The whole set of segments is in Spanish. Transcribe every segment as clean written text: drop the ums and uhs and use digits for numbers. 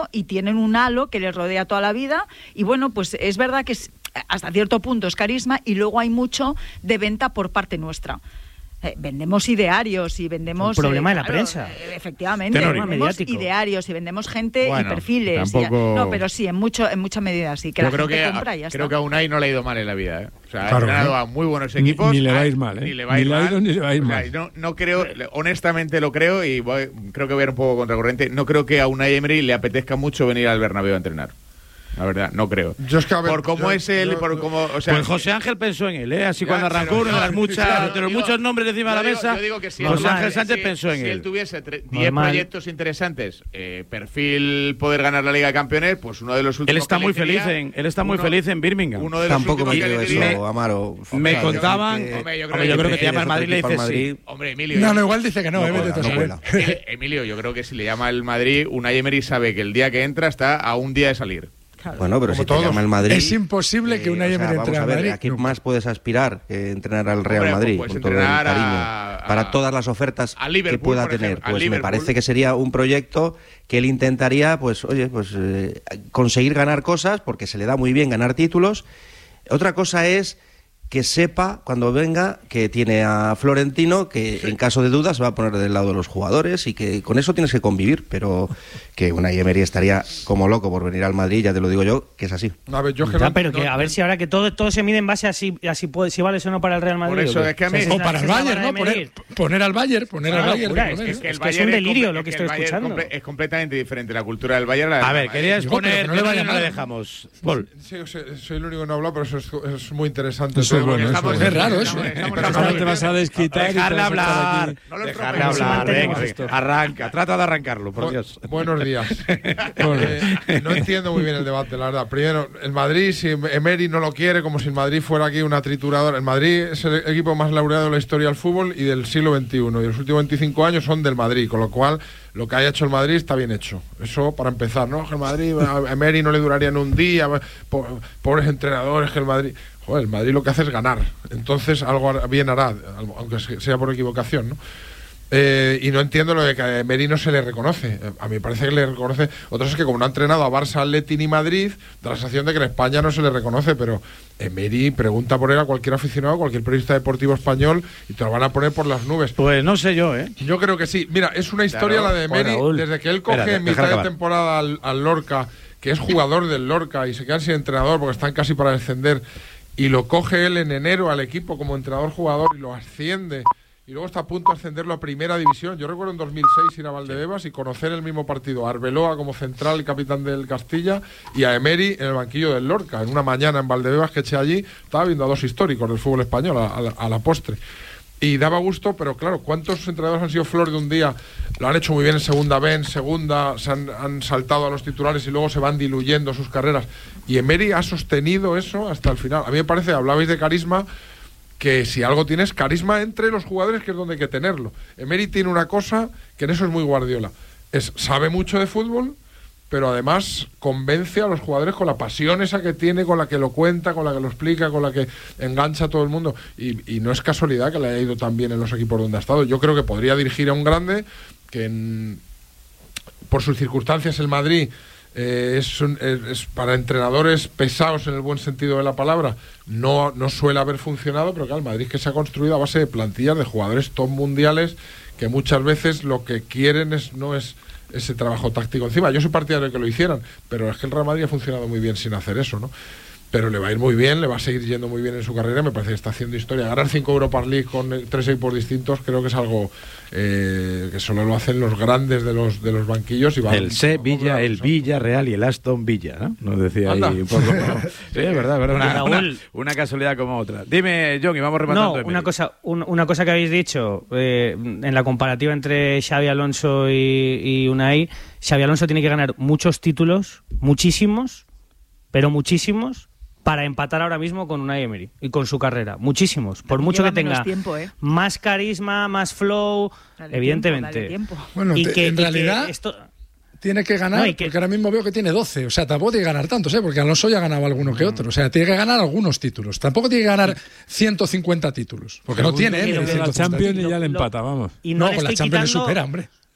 mucho y tienen un halo que les rodea toda la vida. Y bueno, pues es verdad que hasta cierto punto es carisma y luego hay mucho de venta por parte nuestra. Vendemos idearios y vendemos... Un problema de la prensa. Efectivamente, vendemos idearios y vendemos gente y perfiles. Tampoco... No, pero sí, en mucha medida sí. Que yo la creo gente que compra y ya creo está. que a Unai no le ha ido mal en la vida, ¿eh? O sea, Claro, ha entrenado a muy buenos equipos. Ni le va a ir mal, ¿eh? Ni le va a ir mal. mal. No creo, honestamente lo creo, y creo que voy a ir un poco contracorriente. No creo que a Unai Emery le apetezca mucho venir al Bernabéu a entrenar. La verdad, no creo. Yo es que, a ver, por cómo es él, por cómo, o sea, pues José Ángel pensó en él, ¿eh? Así cuando arrancó uno de las muchos nombres encima de la mesa. Yo digo que si José Ángel Sánchez pensó en él. Si él tuviese 10 proyectos interesantes, perfil poder ganar la Liga de Campeones, pues uno de los últimos. Él está muy feliz en Birmingham. Uno de Tampoco los me digo eso, Amaro. Me contaban. Yo creo que te llama el Madrid y le dices sí. Hombre, Emilio. No, igual dice que no, Emilio, yo creo que si le llama el Madrid, Unai Emery sabe que el día que entra está a un día de salir. Bueno, pero si te llama el Madrid... Es imposible que Unai Emery entrene al Madrid. ¿A qué más puedes aspirar que entrenar al Real Madrid? Pues con todo el cariño. Para todas las ofertas que pueda tener. Pues me parece que sería un proyecto que él intentaría, conseguir ganar cosas, porque se le da muy bien ganar títulos. Otra cosa es que sepa, cuando venga, que tiene a Florentino, que en caso de dudas va a poner del lado de los jugadores, y que con eso tienes que convivir, pero que Unai Emery estaría como loco por venir al Madrid, ya te lo digo yo, que es así. A ver, a ver si ahora que todo se mide en base a si vale o no para el Real Madrid. Por eso es que a mí... O para el Bayern, ¿no? Poner al Bayern, Es que es un delirio lo que estoy escuchando. Es completamente diferente la cultura del Bayern. A ver, querías poner... No le dejamos. Paul. Sí, soy el único que no ha hablado, pero eso es muy interesante. Es raro eso. Ahora te vas a desquitar. Dejarle hablar. Dejarle hablar. Arranca. Trata de arrancarlo, por Dios. Buenos días. No entiendo muy bien el debate, la verdad. Primero, el Madrid, si Emery no lo quiere, como si el Madrid fuera aquí una trituradora. El Madrid es el equipo más laureado de la historia del fútbol y del siglo XXI. Y los últimos 25 años son del Madrid, con lo cual lo que haya hecho el Madrid está bien hecho. Eso para empezar, ¿no? Que el Madrid, a Emery no le duraría en un día. Pobres entrenadores, que el Madrid... Joder, el Madrid lo que hace es ganar. Entonces algo bien hará, aunque sea por equivocación, ¿no? Y no entiendo lo de que a Emery no se le reconoce. A mí me parece que le reconoce. Otra es que como no ha entrenado a Barça, Atleti ni Madrid, da la sensación de que en España no se le reconoce, pero Emery pregunta por él a cualquier aficionado, a cualquier periodista deportivo español, y te lo van a poner por las nubes. Pues no sé yo, ¿eh? Yo creo que sí. Mira, es una historia la de Emery, desde que él coge en mitad de temporada al Lorca, que es jugador del Lorca, y se quedan sin entrenador porque están casi para descender, y lo coge él en enero al equipo como entrenador-jugador y lo asciende, y luego está a punto de ascenderlo a primera división. Yo recuerdo en 2006 ir a Valdebebas y conocer el mismo partido a Arbeloa como central y capitán del Castilla, y a Emery en el banquillo del Lorca. En una mañana en Valdebebas que eché allí, estaba viendo a dos históricos del fútbol español a la postre. Y daba gusto, pero claro, ¿cuántos entrenadores han sido flor de un día? Lo han hecho muy bien en segunda B, en segunda, se han saltado a los titulares y luego se van diluyendo sus carreras. Y Emery ha sostenido eso hasta el final. A mí me parece, hablabais de carisma, que si algo tienes carisma entre los jugadores, que es donde hay que tenerlo. Emery tiene una cosa que en eso es muy Guardiola. Sabe mucho de fútbol, pero además convence a los jugadores con la pasión esa que tiene, con la que lo cuenta, con la que lo explica, con la que engancha a todo el mundo. Y no es casualidad que le haya ido tan bien en los equipos donde ha estado. Yo creo que podría dirigir a un grande que por sus circunstancias el Madrid es para entrenadores pesados en el buen sentido de la palabra, no suele haber funcionado, pero claro, el Madrid que se ha construido a base de plantillas de jugadores top mundiales que muchas veces lo que quieren no es ese trabajo táctico encima. Yo soy partidario de que lo hicieran, pero es que el Real Madrid ha funcionado muy bien sin hacer eso, ¿no? Pero le va a ir muy bien, le va a seguir yendo muy bien en su carrera. Me parece que está haciendo historia. Ganar 5 Europa League con 3 equipos distintos creo que es algo que solo lo hacen los grandes de los banquillos. Y el Sevilla, el Villarreal y el Aston Villa, ¿no? Nos decía ahí un poco. Sí, es verdad. Una casualidad como otra. Dime, John, y vamos rematando. No, una cosa que habéis dicho en la comparativa entre Xabi Alonso y Unai. Xabi Alonso tiene que ganar muchos títulos, muchísimos, pero muchísimos, para empatar ahora mismo con Unai Emery y con su carrera. Muchísimos. Por mucho que tenga más carisma, más flow, evidentemente. Bueno, en realidad tiene que ganar, porque ahora mismo veo que tiene 12. O sea, tampoco tiene que ganar tantos, porque Alonso ya ha ganado alguno que otro. O sea, tiene que ganar algunos títulos. Tampoco tiene que ganar 150 títulos, porque no tiene él. La Champions y ya le empata, vamos. Y no, con la Champions le supera, hombre.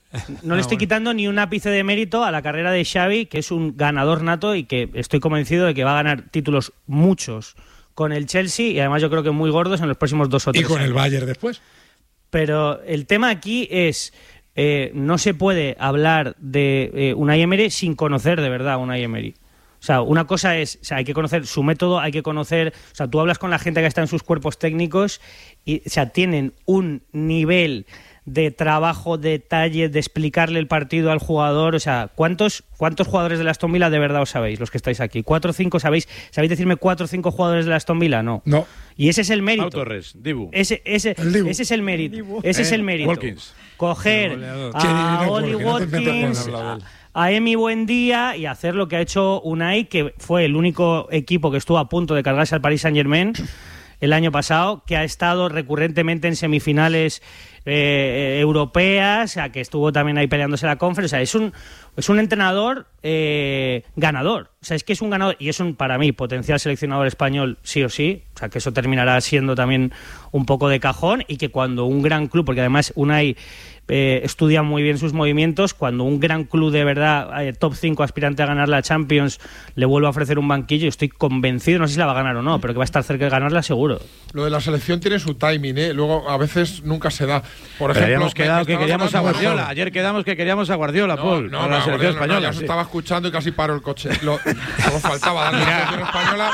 no le estoy quitando ni un ápice de mérito a la carrera de Xavi, que es un ganador nato y que estoy convencido de que va a ganar títulos muchos con el Chelsea y además yo creo que muy gordos en los próximos 2 o 3 años. Y con el Bayern después. Pero el tema aquí es, no se puede hablar de Unai Emery sin conocer de verdad a Unai Emery. O sea, una cosa es, o sea, hay que conocer su método, hay que conocer, o sea, tú hablas con la gente que está en sus cuerpos técnicos y, o sea, tienen un nivel de trabajo, detalle, de explicarle el partido al jugador, o sea, ¿cuántos jugadores de la Aston Villa de verdad os sabéis, los que estáis aquí? ¿4 o 5 sabéis decirme 4 o 5 jugadores de la Aston Villa? No. Y ese es el mérito. Pau Torres, Dibu. Ese es el mérito. Ese es el mérito. Watkins. Coger a Oli Watkins, a Emi Buendía y hacer lo que ha hecho Unai, que fue el único equipo que estuvo a punto de cargarse al Paris Saint-Germain el año pasado, que ha estado recurrentemente en semifinales europeas, o sea, que estuvo también ahí peleándose la Conference. O sea, es un entrenador ganador. O sea, es que es un ganador y es un, para mí, potencial seleccionador español sí o sí. O sea, que eso terminará siendo también un poco de cajón y que cuando un gran club, porque además Unai estudia muy bien sus movimientos, cuando un gran club de verdad, top 5 aspirante a ganar la Champions, le vuelve a ofrecer un banquillo, estoy convencido, no sé si la va a ganar o no, pero que va a estar cerca de ganarla seguro. Lo de la selección tiene su timing, luego a veces nunca se da. Por ejemplo, habíamos quedado que queríamos a Guardiola. Ayer quedamos que queríamos a Guardiola, Paul, con la selección española. Ya se estaba escuchando y casi paro el coche. Solo faltaba darle la selección española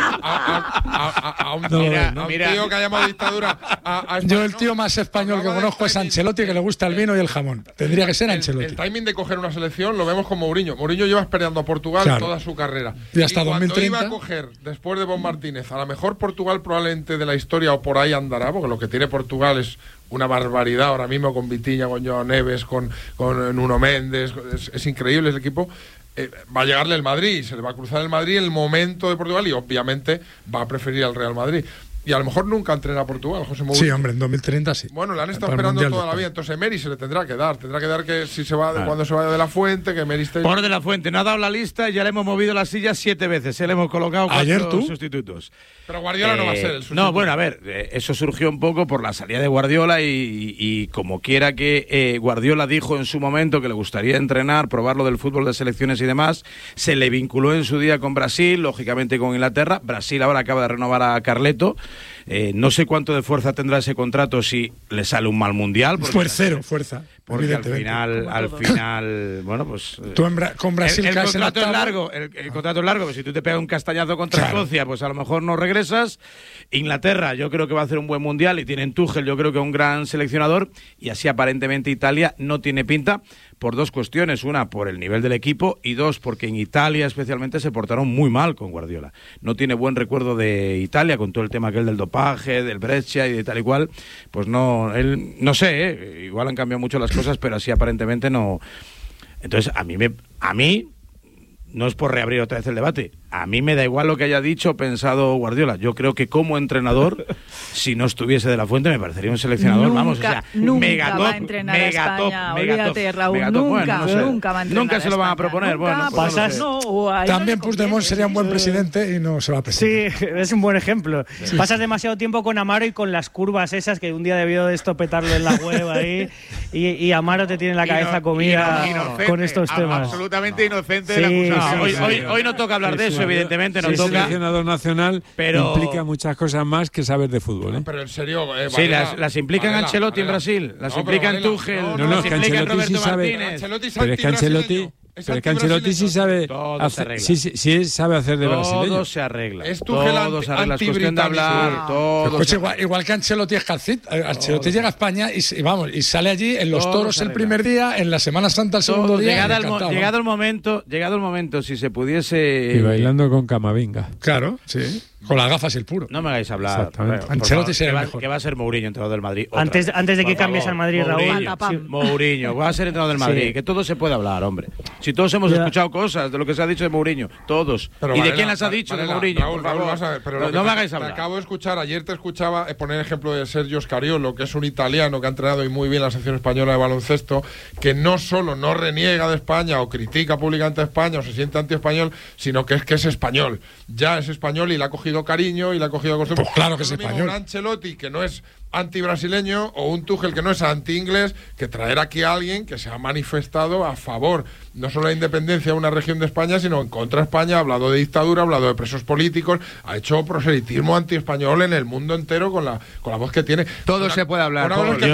a un tío que ha llamado dictadura a Yo el tío más español que conozco es Ancelotti, que le gusta el vino y el jamón. Tendría que ser Ancelotti. El timing de coger una selección lo vemos con Mourinho. Mourinho lleva esperando a Portugal toda su carrera. Y hasta 2030. Cuando iba a coger, después de Bob Martínez, a la mejor Portugal probablemente de la historia, o por ahí andará, porque lo que tiene Portugal es una barbaridad ahora mismo, con Vitinha, con Joao Neves, con Nuno Méndez, es increíble el equipo. Va a llegarle el Madrid, se le va a cruzar el Madrid en el momento de Portugal y obviamente va a preferir al Real Madrid. Y a lo mejor nunca entrena a Portugal, José Mourinho. Sí, hombre, en 2030 sí. Bueno, le han estado esperando toda la vida. Entonces Emery se le tendrá que dar que si se va cuando se vaya de la Fuente, que Emery esté... Por de la Fuente, no ha dado la lista y ya le hemos movido la silla 7 veces. Le hemos colocado 4 sustitutos. Pero Guardiola no va a ser el sustituto. No, bueno, a ver, eso surgió un poco por la salida de Guardiola y como quiera que Guardiola dijo en su momento que le gustaría entrenar, probar lo del fútbol de selecciones y demás, se le vinculó en su día con Brasil, lógicamente con Inglaterra. Brasil ahora acaba de renovar a Carleto. No sé cuánto de fuerza tendrá ese contrato si le sale un mal mundial. Pues cero fuerza. Porque al final, bueno, pues... Tú con Brasil el contrato es largo, el contrato es largo, pero si tú te pegas un castañazo contra Escocia, pues a lo mejor no regresas. Inglaterra, yo creo que va a hacer un buen mundial y tienen Tuchel, yo creo que un gran seleccionador, y así aparentemente Italia no tiene pinta por 2 cuestiones. Una, por el nivel del equipo, y 2, porque en Italia especialmente se portaron muy mal con Guardiola. No tiene buen recuerdo de Italia, con todo el tema aquel del dopaje, del Brescia y de tal y cual. Pues no, él, no sé, igual han cambiado mucho las cosas, pero así aparentemente no. Entonces, a mí no es por reabrir otra vez el debate. A mí me da igual lo que haya dicho o pensado Guardiola. Yo creo que como entrador, si no estuviese de la Fuente, me parecería un seleccionador, nunca va a entrenar a España. Olvídate, Raúl, nunca va a entrenar. Nunca se lo van a proponer. Bueno, pasas, también Puigdemont sería un buen presidente y no se va a presentar. Sí, es un buen ejemplo. Sí. Pasas demasiado tiempo con Amaro y con las curvas esas que un día debió de estopetarlo en la web ahí y Amaro te tiene la cabeza comida con estos temas. Absolutamente inocente de la acusación. Hoy no toca hablar de eso. Evidentemente no toca. El seleccionador nacional implica muchas cosas más que saber de fútbol. Pero en serio, sí, las implican Ancelotti en Brasil, las implican Tuchel, las implican Roberto Martínez. Pero es que Ancelotti... Pero es que Ancelotti sí sabe sabe hacer de brasileño. Todo se arregla. Todo se arregla. Es cuestión de hablar. Igual que Ancelotti es calcit. Ancelotti llega a España y sale allí en los toros el primer día, en la Semana Santa el segundo día. Llegado el momento, si se pudiese. Y bailando con Camavinga. Claro, sí. Con las gafas y el puro. No me hagáis hablar. Ancelotti será el mejor. Que va a ser Mourinho, entrenador del Madrid. Antes de que cambies al Madrid, Raúl. Mourinho, va a ser entrenador del Madrid. Que todo se puede hablar, hombre. Si todos hemos escuchado cosas de lo que se ha dicho de Mourinho, todos. Pero ¿Y de quién las ha dicho de Mourinho? Raúl, vas a ver, pero no me hagáis hablar. Te acabo de escuchar, ayer te escuchaba poner el ejemplo de Sergio Scariolo, que es un italiano que ha entrenado y muy bien la selección española de baloncesto, que no solo no reniega de España o critica públicamente a España o se siente anti-español, sino que es español. Ya es español y le ha cogido cogido cariño y le ha cogido costumbre. Pues claro que es español. Un Ancelotti que no es anti-brasileño o un Tuchel que no es anti-inglés, que traer aquí a alguien que se ha manifestado a favor no solo de la independencia de una región de España, sino en contra de España, ha hablado de dictadura, ha hablado de presos políticos, ha hecho proselitismo anti-español en el mundo entero con la voz que tiene. Todo se puede hablar.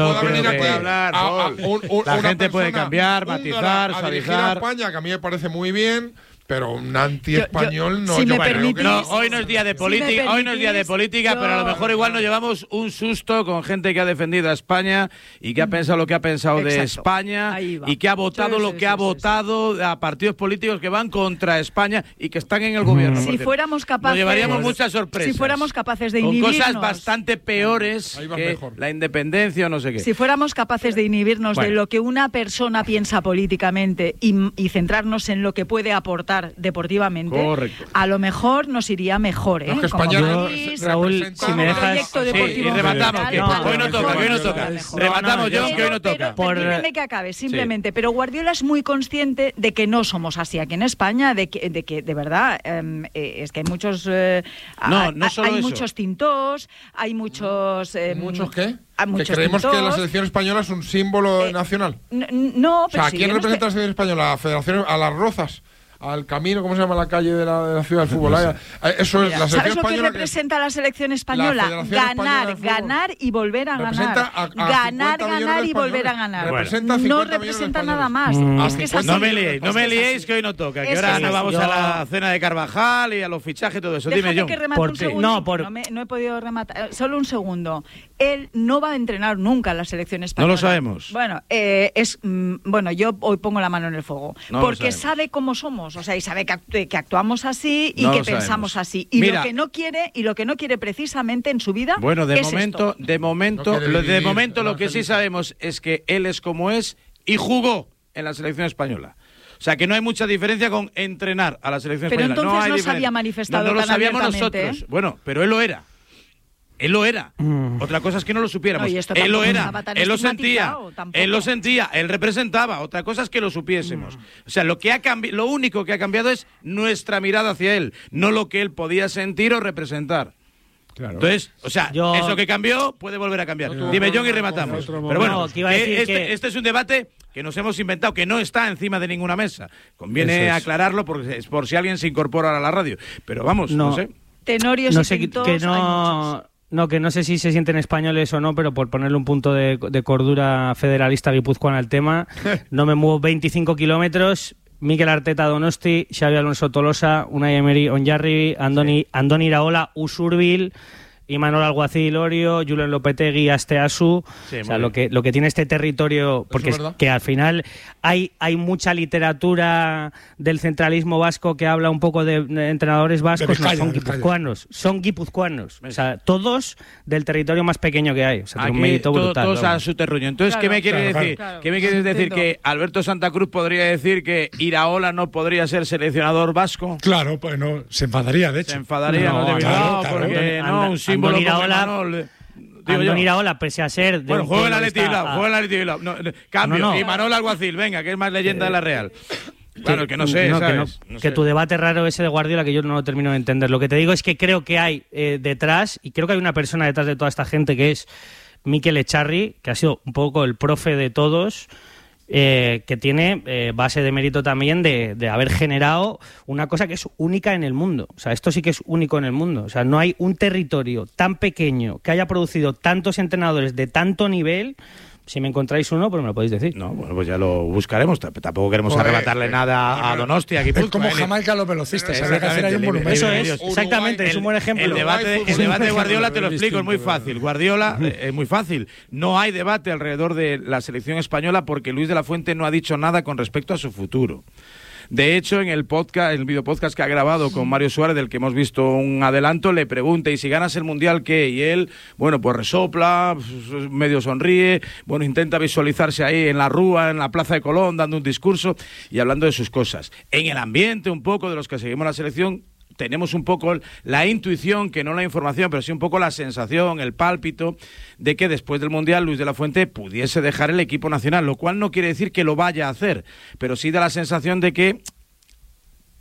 La gente puede cambiar, matizar, a dirigir a España, que a mí me parece muy bien. Pero un anti-español no. Si me creo que no. Hoy no es día de política, hoy no es día de política, pero a lo mejor igual nos llevamos un susto con gente que ha defendido a España y que ha pensado lo que ha pensado de España y que ha votado lo que ha votado a partidos políticos que van contra España y que están en el gobierno. Si fuéramos capaces, nos llevaríamos muchas sorpresas. Si fuéramos capaces de inhibirnos, con cosas bastante peores que la independencia o no sé qué. Si fuéramos capaces de inhibirnos de lo que una persona piensa políticamente y centrarnos en lo que puede aportar deportivamente, correcto, a lo mejor nos iría mejor, ¿eh? No, que España, Raúl, si me dejas, y rematamos, que hoy no toca, rematamos, John, que hoy no toca. Permíteme que acabe, simplemente, pero Guardiola es muy consciente de que no somos así aquí en España, de que de verdad es que hay muchos hay muchos tintos, hay muchos ¿muchos qué? ¿Que creemos que la selección española es un símbolo nacional? No, pero o sea, ¿quién representa a la selección española? ¿A la Federación, a las Rozas? Al Camino, ¿cómo se llama la calle de la ciudad del fútbol? Eso es la selección ¿sabes lo que española representa la selección española? Ganar y volver a ganar. Ganar y volver a ganar. No representa nada más. No me liéis que hoy no toca, que ahora nos vamos a la cena de Carvajal y a los fichajes y todo eso. Dime, John. Que remate un segundo. No he podido rematar. Solo un segundo. Él no va a entrenar nunca la selección española. No lo sabemos. Bueno, yo hoy pongo la mano en el fuego. Porque sabe cómo somos. O sea, y sabe que actuamos así y que pensamos así. Y lo que no quiere precisamente en su vida. Bueno, de momento lo que sí sabemos es que él es como es y jugó en la selección española. O sea, que no hay mucha diferencia con entrenar a la selección española. Pero entonces no se había manifestado no lo sabíamos abiertamente, nosotros. Bueno, pero él lo era. Él lo era. Otra cosa es que no lo supiéramos. Él lo era. Él lo sentía. Él representaba. Otra cosa es que lo supiésemos. O sea, lo único que ha cambiado es nuestra mirada hacia él, no lo que él podía sentir o representar. Claro. Entonces, o sea, eso que cambió puede volver a cambiar. Dime, John, y rematamos. Pero bueno, este es un debate que nos hemos inventado, que no está encima de ninguna mesa. Conviene aclararlo por si alguien se incorpora a la radio. Pero vamos, no sé. Tenorios no y sé, tintos, que no... No, que no sé si se sienten españoles o no, pero por ponerle un punto de cordura federalista guipuzcoana al tema, no me muevo 25 kilómetros. Mikel Arteta Donosti, Xabi Alonso Tolosa, Unai Emery Onyarri, Andoni Iraola Usurbil, Imanol Alguacil Orio, Julen Lopetegui Asteasu. Sí, o sea, lo que tiene este territorio, porque es que al final hay mucha literatura del centralismo vasco que habla un poco de entrenadores vascos, son guipuzcoanos. O sea, todos del territorio más pequeño que hay. O sea, tiene un mérito brutal. Todos a su terruño. Entonces, ¿qué me quieres decir? ¿Qué me quieres decir? ¿Que Alberto Santa Cruz podría decir que Iraola no podría ser seleccionador vasco? Claro, pues no, se enfadaría, de hecho. Se enfadaría, porque un símbolo. Andoni Iraola, pese a ser... Bueno, juega el Atleti Bilbao. Cambio, y Imanol Alguacil, venga, que es más leyenda de la Real. Claro, que no sé, ¿sabes? Que tu debate raro ese de Guardiola, que yo no lo termino de entender. Lo que te digo es que creo que hay detrás, y creo que hay una persona detrás de toda esta gente, que es Mikel Echarri, que ha sido un poco el profe de todos, que tiene base de mérito también de haber generado una cosa que es única en el mundo. O sea, esto sí que es único en el mundo. O sea, no hay un territorio tan pequeño que haya producido tantos entrenadores de tanto nivel. Si me encontráis uno, pues me lo podéis decir. No, bueno, pues ya lo buscaremos. Tampoco queremos arrebatarle nada a Donosti. Aquí es como Jamaica a los velocistas. Habría que hacer ahí un monumento. Eso es, exactamente, es un buen ejemplo. El debate de Guardiola te lo explico, es muy fácil. Guardiola es muy fácil. No hay debate alrededor de la selección española porque Luis de la Fuente no ha dicho nada con respecto a su futuro. De hecho, en el videopodcast que ha grabado con Mario Suárez, del que hemos visto un adelanto, le pregunta, ¿y si ganas el Mundial qué? Y él, bueno, pues resopla, medio sonríe, bueno, intenta visualizarse ahí en la Rúa, en la Plaza de Colón, dando un discurso y hablando de sus cosas. En el ambiente, un poco, de los que seguimos la selección, tenemos un poco la intuición, que no la información, pero sí un poco la sensación, el pálpito, de que después del Mundial Luis de la Fuente pudiese dejar el equipo nacional, lo cual no quiere decir que lo vaya a hacer, pero sí da la sensación de que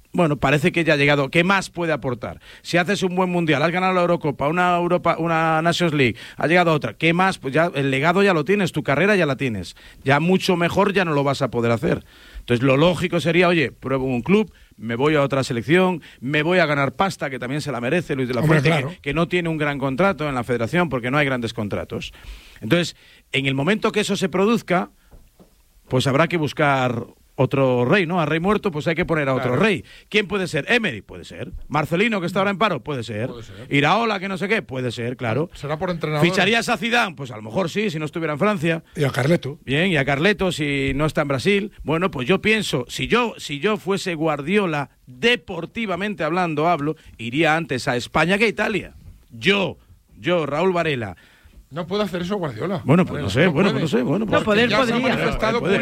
bueno, parece que ya ha llegado. ¿Qué más puede aportar? Si haces un buen mundial, has ganado la Eurocopa, una Nations League, ha llegado otra, ¿qué más? Pues ya el legado ya lo tienes, tu carrera ya la tienes. Ya mucho mejor ya no lo vas a poder hacer. Entonces lo lógico sería, oye, pruebo un club, me voy a otra selección, me voy a ganar pasta, que también se la merece Luis de la Fuente, claro, que no tiene un gran contrato en la federación porque no hay grandes contratos. Entonces, en el momento que eso se produzca, pues habrá que buscar otro rey, ¿no? A rey muerto, pues hay que poner a otro rey. ¿Quién puede ser? Emery, puede ser. Marcelino, que está ahora en paro, puede ser. Iraola, que no sé qué, puede ser, claro. ¿Será por entrenador? ¿Ficharías a Zidane? Pues a lo mejor sí, si no estuviera en Francia. Y a Carleto. Bien, y a Carleto, si no está en Brasil. Bueno, pues yo pienso, si yo fuese Guardiola, deportivamente hablando, iría antes a España que a Italia. Yo, Raúl Varela. No puede hacer eso Guardiola. Bueno, pues no sé. No, poder podría.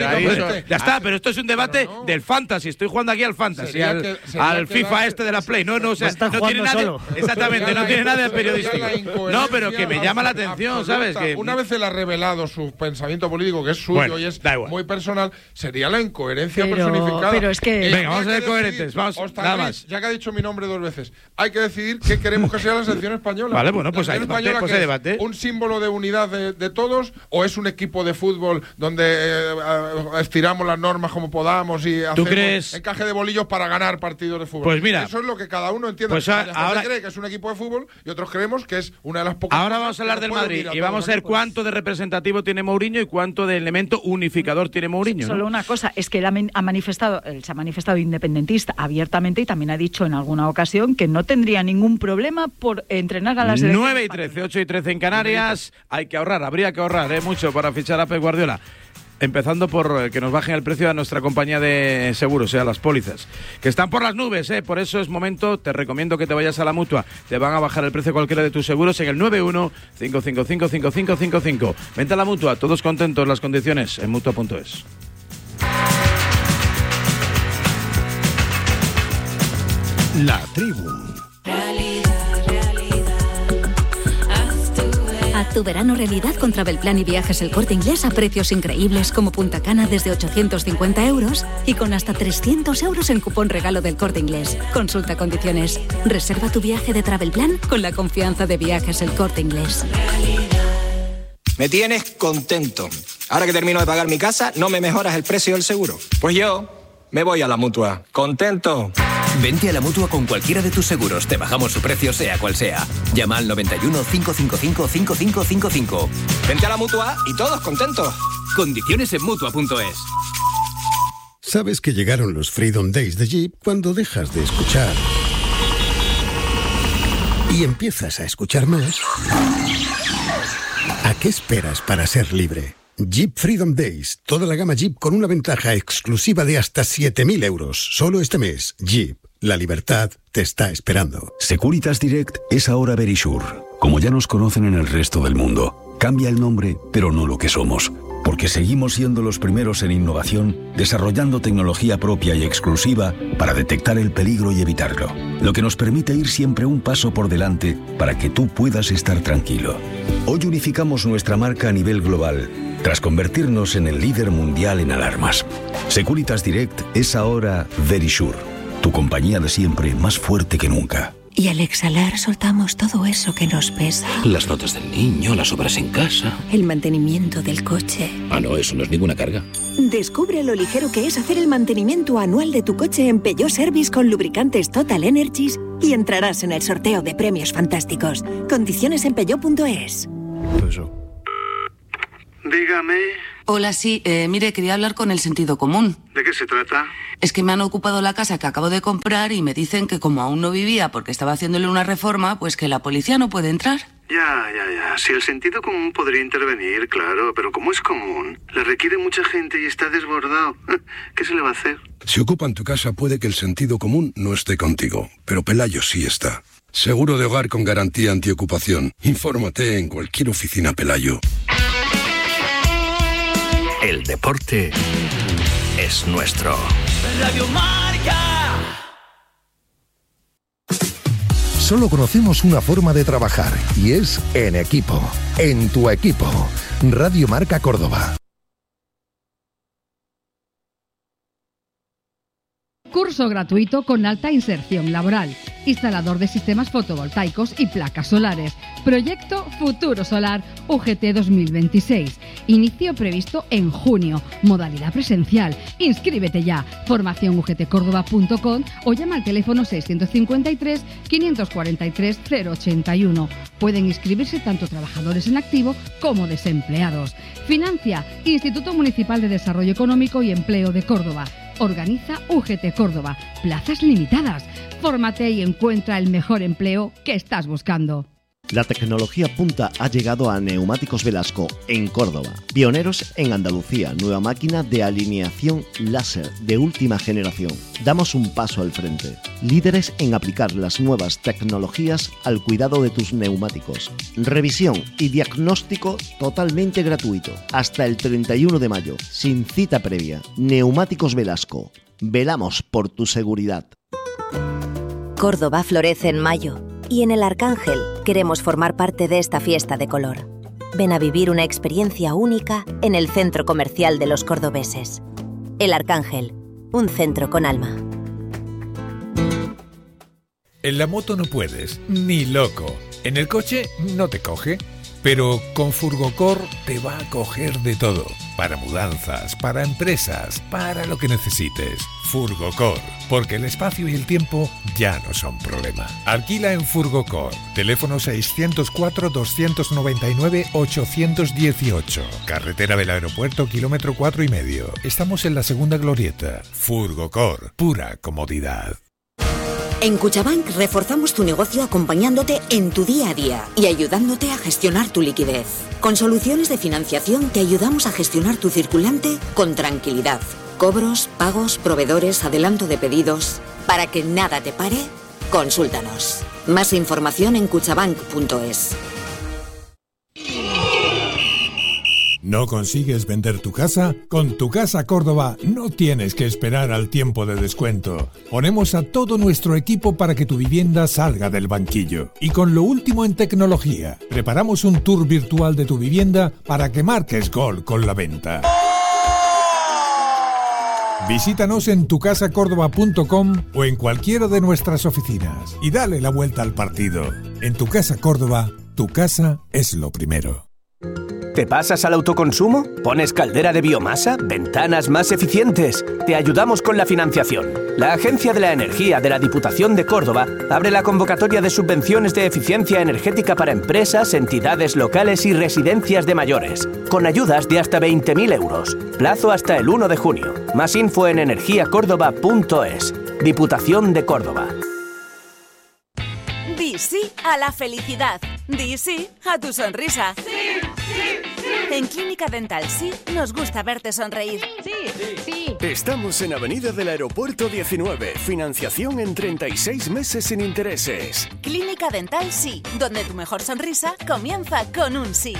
Ya está, pero esto es un debate del fantasy. Estoy jugando aquí al fantasy, al FIFA este de la Play. No tiene nada. Exactamente, no tiene nada de periodístico. No, pero que me llama la atención, ¿sabes? Que una vez él ha revelado su pensamiento político, que es suyo y es muy personal, sería la incoherencia personificada. Pero es que venga, vamos a ser coherentes. Vamos, nada más. Ya que ha dicho mi nombre 2 veces, hay que decidir qué queremos que sea la selección española. Vale, bueno, pues hay debate. Un símbolo de unidad de todos, o es un equipo de fútbol donde estiramos las normas como podamos y hacemos encaje de bolillos para ganar partidos de fútbol. Pues mira, eso es lo que cada uno entiende. Pues ahora cree que es un equipo de fútbol y otros creemos que es una de las pocas. Ahora vamos a hablar del Madrid y vamos a ver cuánto de representativo tiene Mourinho y cuánto de elemento unificador tiene Mourinho. Solo una cosa, es que él se ha manifestado independentista abiertamente y también ha dicho en alguna ocasión que no tendría ningún problema por entrenar a las 9:13, 8:13 en Canarias. Hay que ahorrar, habría que ahorrar mucho para fichar a Pep Guardiola. Empezando por que nos bajen el precio a nuestra compañía de seguros, a las pólizas, que están por las nubes, por eso es momento, te recomiendo que te vayas a la Mutua, te van a bajar el precio cualquiera de tus seguros en el 91-555-5555. Vente a la Mutua, todos contentos, las condiciones en Mutua.es. La Tribu. Haz tu verano realidad con Travelplan y Viajes El Corte Inglés a precios increíbles como Punta Cana desde 850 euros y con hasta 300 euros en cupón regalo del Corte Inglés. Consulta condiciones. Reserva tu viaje de Travelplan con la confianza de Viajes El Corte Inglés. Me tienes contento. Ahora que termino de pagar mi casa, ¿no me mejoras el precio del seguro? Pues yo me voy a la Mutua. ¿Contento? Vente a la Mutua con cualquiera de tus seguros. Te bajamos su precio sea cual sea. Llama al 91 555 5555. Vente a la Mutua y todos contentos. Condiciones en Mutua.es. ¿Sabes que llegaron los Freedom Days de Jeep cuando dejas de escuchar y empiezas a escuchar más? ¿A qué esperas para ser libre? Jeep Freedom Days. Toda la gama Jeep con una ventaja exclusiva de hasta 7.000 euros. Solo este mes. Jeep. La libertad te está esperando. Securitas Direct es ahora Verisure. Como ya nos conocen en el resto del mundo. Cambia el nombre, pero no lo que somos. Porque seguimos siendo los primeros en innovación, desarrollando tecnología propia y exclusiva para detectar el peligro y evitarlo. Lo que nos permite ir siempre un paso por delante para que tú puedas estar tranquilo. Hoy unificamos nuestra marca a nivel global, tras convertirnos en el líder mundial en alarmas. Securitas Direct es ahora Verisure, tu compañía de siempre más fuerte que nunca. Y al exhalar soltamos todo eso que nos pesa. Las notas del niño, las obras en casa. El mantenimiento del coche. Ah, no, eso no es ninguna carga. Descubre lo ligero que es hacer el mantenimiento anual de tu coche en Peugeot Service con lubricantes Total Energies y entrarás en el sorteo de premios fantásticos. Condiciones en Peugeot.es. Dígame. Hola, sí. Mire, quería hablar con el sentido común. ¿De qué se trata? Es que me han ocupado la casa que acabo de comprar y me dicen que como aún no vivía porque estaba haciéndole una reforma, pues que la policía no puede entrar. Ya. Si el sentido común podría intervenir, claro, pero como es común, le requiere mucha gente y está desbordado. ¿Qué se le va a hacer? Si ocupan tu casa puede que el sentido común no esté contigo, pero Pelayo sí está. Seguro de hogar con garantía antiocupación. Infórmate en cualquier oficina Pelayo. El deporte es nuestro. Radio Marca. Solo conocemos una forma de trabajar y es en equipo. En tu equipo. Radio Marca Córdoba. Curso gratuito con alta inserción laboral. Instalador de sistemas fotovoltaicos y placas solares. Proyecto Futuro Solar UGT 2026. Inicio previsto en junio. Modalidad presencial. Inscríbete ya. Formación ugtcordoba.com o llama al teléfono 653 543 081. Pueden inscribirse tanto trabajadores en activo como desempleados. Financia Instituto Municipal de Desarrollo Económico y Empleo de Córdoba. Organiza UGT Córdoba. Plazas limitadas. Fórmate y encuentra el mejor empleo que estás buscando. La tecnología punta ha llegado a Neumáticos Velasco en Córdoba. Pioneros en Andalucía, nueva máquina de alineación láser de última generación. Damos un paso al frente. Líderes en aplicar las nuevas tecnologías al cuidado de tus neumáticos. Revisión y diagnóstico totalmente gratuito. Hasta el 31 de mayo, sin cita previa. Neumáticos Velasco. Velamos por tu seguridad. Córdoba florece en mayo. Y en El Arcángel queremos formar parte de esta fiesta de color. Ven a vivir una experiencia única en el centro comercial de los cordobeses. El Arcángel, un centro con alma. En la moto no puedes, ni loco. En el coche no te coge. Pero con Furgocor te va a coger de todo. Para mudanzas, para empresas, para lo que necesites. Furgocor, porque el espacio y el tiempo ya no son problema. Alquila en Furgocor. Teléfono 604-299-818. Carretera del Aeropuerto, kilómetro 4,5. Estamos en la segunda glorieta. Furgocor, pura comodidad. En Cuchabank reforzamos tu negocio acompañándote en tu día a día y ayudándote a gestionar tu liquidez. Con soluciones de financiación te ayudamos a gestionar tu circulante con tranquilidad. Cobros, pagos, proveedores, adelanto de pedidos. Para que nada te pare, consúltanos. Más información en cuchabank.es. ¿No consigues vender tu casa? Con Tu Casa Córdoba no tienes que esperar al tiempo de descuento. Ponemos a todo nuestro equipo para que tu vivienda salga del banquillo. Y con lo último en tecnología, preparamos un tour virtual de tu vivienda para que marques gol con la venta. Visítanos en tucasacordoba.com o en cualquiera de nuestras oficinas y dale la vuelta al partido. En Tu Casa Córdoba, tu casa es lo primero. ¿Te pasas al autoconsumo? ¿Pones caldera de biomasa? ¿Ventanas más eficientes? Te ayudamos con la financiación. La Agencia de la Energía de la Diputación de Córdoba abre la convocatoria de subvenciones de eficiencia energética para empresas, entidades locales y residencias de mayores, con ayudas de hasta 20.000 euros. Plazo hasta el 1 de junio. Más info en energiacórdoba.es. Diputación de Córdoba. Di sí a la felicidad. Di sí a tu sonrisa. Sí, sí, sí. En Clínica Dental Sí nos gusta verte sonreír. Sí, sí. Estamos en Avenida del Aeropuerto 19. Financiación en 36 meses sin intereses. Clínica Dental Sí, donde tu mejor sonrisa comienza con un sí.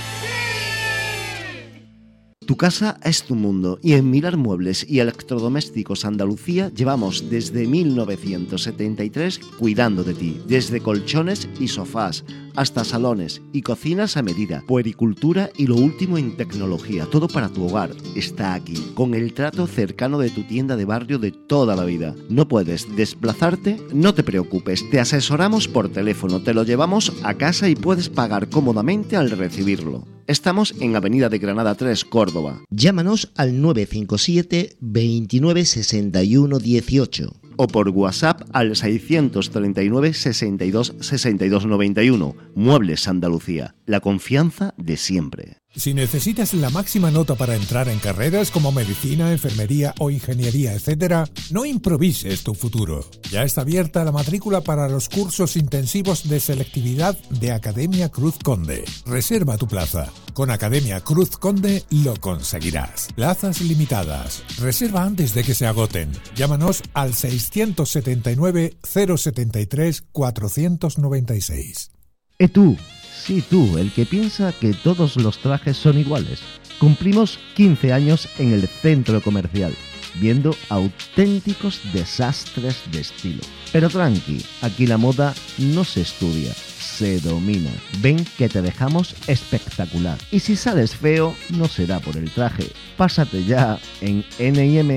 Tu casa es tu mundo y en Mirar Muebles y Electrodomésticos Andalucía llevamos desde 1973 cuidando de ti, desde colchones y sofás hasta salones y cocinas a medida, puericultura y lo último en tecnología, todo para tu hogar está aquí, con el trato cercano de tu tienda de barrio de toda la vida. ¿No puedes desplazarte? No te preocupes, te asesoramos por teléfono, te lo llevamos a casa y puedes pagar cómodamente al recibirlo. Estamos en Avenida de Granada 3, Córdoba. Llámanos al 957 29 61 18 o por WhatsApp al 639 62 62 91. Muebles Andalucía, la confianza de siempre. Si necesitas la máxima nota para entrar en carreras como medicina, enfermería o ingeniería, etc., no improvises tu futuro. Ya está abierta la matrícula para los cursos intensivos de selectividad de Academia Cruz Conde. Reserva tu plaza. Con Academia Cruz Conde lo conseguirás. Plazas limitadas. Reserva antes de que se agoten. Llámanos al 679 073 496. Tú. Sí, tú, el que piensa que todos los trajes son iguales. Cumplimos 15 años en el centro comercial, viendo auténticos desastres de estilo. Pero tranqui, aquí la moda no se estudia, se domina. Ven que te dejamos espectacular. Y si sales feo, no será por el traje. Pásate ya en N&M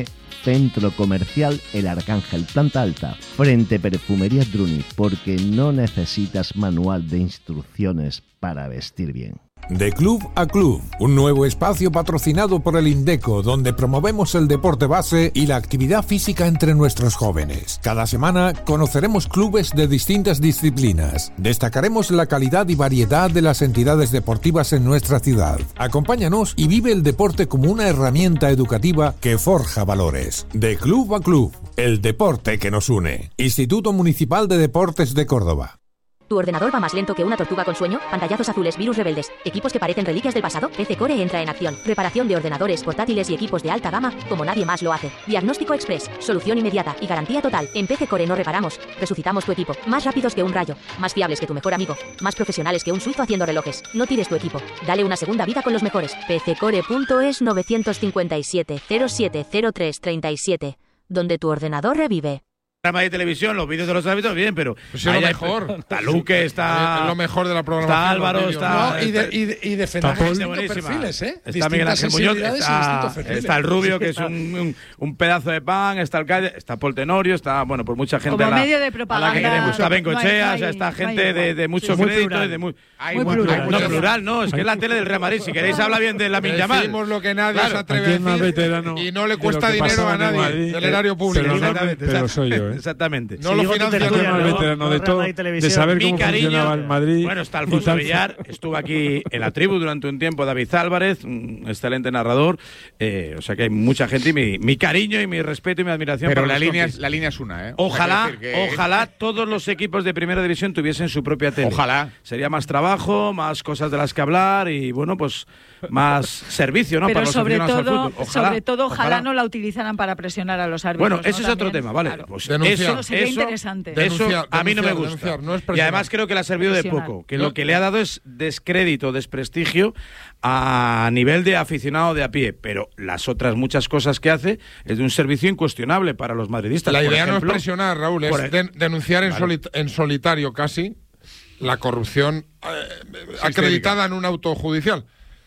Centro Comercial El Arcángel, planta alta, frente Perfumería Druni, porque no necesitas manual de instrucciones para vestir bien. De Club a Club, un nuevo espacio patrocinado por el Indeco, donde promovemos el deporte base y la actividad física entre nuestros jóvenes. Cada semana conoceremos clubes de distintas disciplinas. Destacaremos la calidad y variedad de las entidades deportivas en nuestra ciudad. Acompáñanos y vive el deporte como una herramienta educativa que forja valores. De Club a Club, el deporte que nos une. Instituto Municipal de Deportes de Córdoba. ¿Tu ordenador va más lento que una tortuga con sueño? Pantallazos azules, virus rebeldes, equipos que parecen reliquias del pasado. PC Core entra en acción. Reparación de ordenadores, portátiles y equipos de alta gama como nadie más lo hace. Diagnóstico express, solución inmediata y garantía total. En PC Core no reparamos, resucitamos tu equipo. Más rápidos que un rayo, más fiables que tu mejor amigo, más profesionales que un suizo haciendo relojes. No tires tu equipo, dale una segunda vida con los mejores. pccore.es 957 070337, donde tu ordenador revive. Programa de televisión, los vídeos de los árbitros, bien, pero pues es lo mejor. Está Luque, está... Es lo mejor de la programación. Está Álvaro, está... No, y defendemos distintos perfiles, ¿eh? Está Miguel Ángel Muñoz, está el Rubio, que es un pedazo de pan, está el Calle, está Paul Tenorio, está, bueno, pues mucha gente... Como medio de propaganda. A la que queremos. Está Bengochea, o sea, está gente de mucho crédito y de muy... Muy plural. No, plural, no, es que es la tele del Real Madrid. Si queréis, habla bien de Lamine Yamal. Decimos lo que nadie se atreve a decir y no le cuesta dinero a nadie del erario público. Pero soy yo, ¿eh? Exactamente. No lo financia el veterano de todo, de saber cómo funcionaba el Madrid. Bueno, está Alfonso Villar, estuvo aquí en la tribu durante un tiempo, David Álvarez, un excelente narrador, o sea que hay mucha gente y mi cariño y mi respeto y mi admiración. Pero la línea es una, ¿eh? Ojalá todos los equipos de primera división tuviesen su propia tele. Ojalá. Sería más trabajo, más cosas de las que hablar y bueno, pues más servicio, ¿no? Pero para los aficionados al fútbol. Sobre todo, ojalá no la utilizaran para presionar a los árbitros. Bueno, ese es otro tema, ¿vale? Claro. Pues eso sería interesante. Eso a mí no me gusta. Y además creo que le ha servido de poco. Que lo que le ha dado es descrédito, desprestigio a nivel de aficionado de a pie. Pero las otras muchas cosas que hace es de un servicio incuestionable para los madridistas. La idea no es presionar, Raúl, es denunciar en solitario casi la corrupción acreditada en un auto judicial.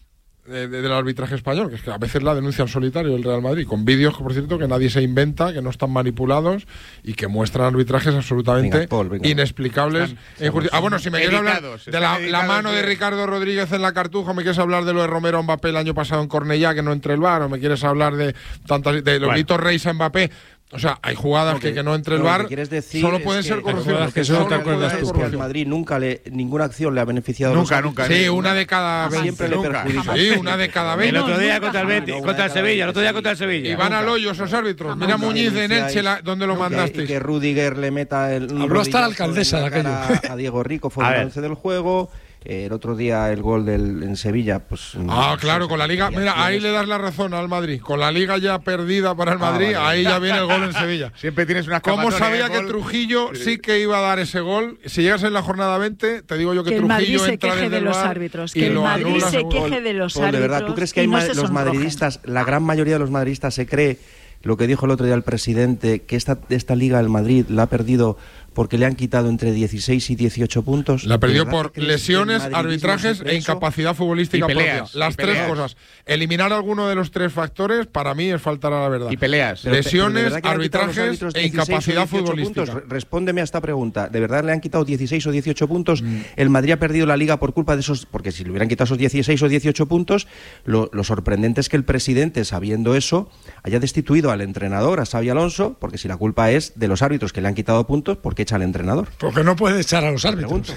Del arbitraje español, que es que a veces la denuncia en solitario el Real Madrid, con vídeos, por cierto, que nadie se inventa, que no están manipulados y que muestran arbitrajes absolutamente inexplicables. Bueno, si me quieres hablar de la mano de Ricardo Rodríguez en la Cartuja, me quieres hablar de lo de Romero Mbappé el año pasado en Cornellá, que no entre el VAR, o me quieres hablar de Lolito Reis a Mbappé. O sea, hay jugadas que no entre el VAR, solo pueden ser corrupción. Porque al Madrid ninguna acción le ha beneficiado. Nunca. Sí, una de cada 20. Siempre le perjudica. Sí, una de cada 20. El otro día contra el Betis, contra el Sevilla, el otro día contra el Sevilla. Y van al hoyo esos árbitros. Mira Muñiz en Elche, ¿dónde lo mandasteis? Que Rudiger le meta el... Habló hasta la alcaldesa de aquello. A Diego Rico, fue el balance del juego. El otro día el gol en Sevilla, pues... claro, con la Liga... Mira, ahí le das la razón al Madrid. Con la Liga ya perdida para el Madrid, ahí ya viene el gol en Sevilla. Siempre tienes una ¿Cómo sabía que Trujillo sí que iba a dar ese gol? Si llegas en la jornada 20, te digo yo que Trujillo entra desde el VAR que el Madrid se queje de los árbitros. De verdad, ¿tú crees que hay los madridistas, la gran mayoría de los madridistas se cree lo que dijo el otro día el presidente, que esta Liga el Madrid la ha perdido porque le han quitado entre 16 y 18 puntos? La perdió por lesiones, arbitrajes e incapacidad futbolística propia. Las tres cosas. Eliminar alguno de los tres factores, para mí, es faltar a la verdad. Y peleas. Lesiones, arbitrajes e incapacidad futbolística. Puntos. Respóndeme a esta pregunta. ¿De verdad le han quitado 16 o 18 puntos? El Madrid ha perdido la Liga por culpa de esos... Porque si le hubieran quitado esos 16 o 18 puntos, lo sorprendente es que el presidente, sabiendo eso, haya destituido al entrenador, a Xabi Alonso, porque si la culpa es de los árbitros que le han quitado puntos, ¿por qué echa al entrenador? Porque no puede echar a los árbitros.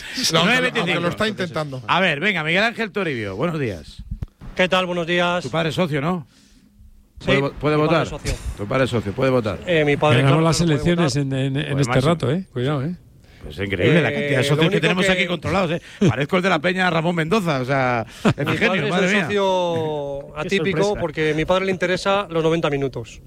Aunque lo está intentando. A ver, venga, Miguel Ángel Toribio, buenos días. ¿Qué tal? Buenos días. Tu padre es socio, ¿no? Sí, ¿Puede votar? Tu padre es socio, puede votar. Mi padre ganamos las elecciones en este rato, cuidado, Pues es increíble la cantidad de socios que tenemos aquí controlados, Parezco el de la Peña Ramón Mendoza, o sea, es mi genio, madre mía. Es un socio atípico porque a mi padre le interesa los 90 minutos.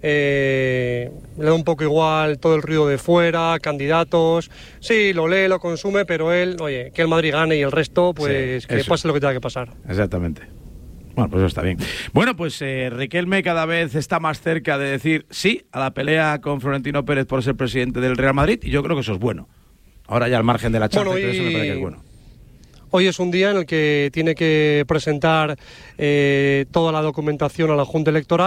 Le da un poco igual todo el ruido de fuera, candidatos, sí, lo lee, lo consume, pero él, oye, que el Madrid gane y el resto, pues que pase lo que tenga que pasar. Exactamente. Bueno, pues eso está bien. Bueno, pues Riquelme cada vez está más cerca de decir sí a la pelea con Florentino Pérez por ser presidente del Real Madrid, y yo creo que eso es bueno. Ahora ya al margen de la Champions, eso me parece que es bueno. Hoy es un día en el que tiene que presentar toda la documentación a la Junta Electoral.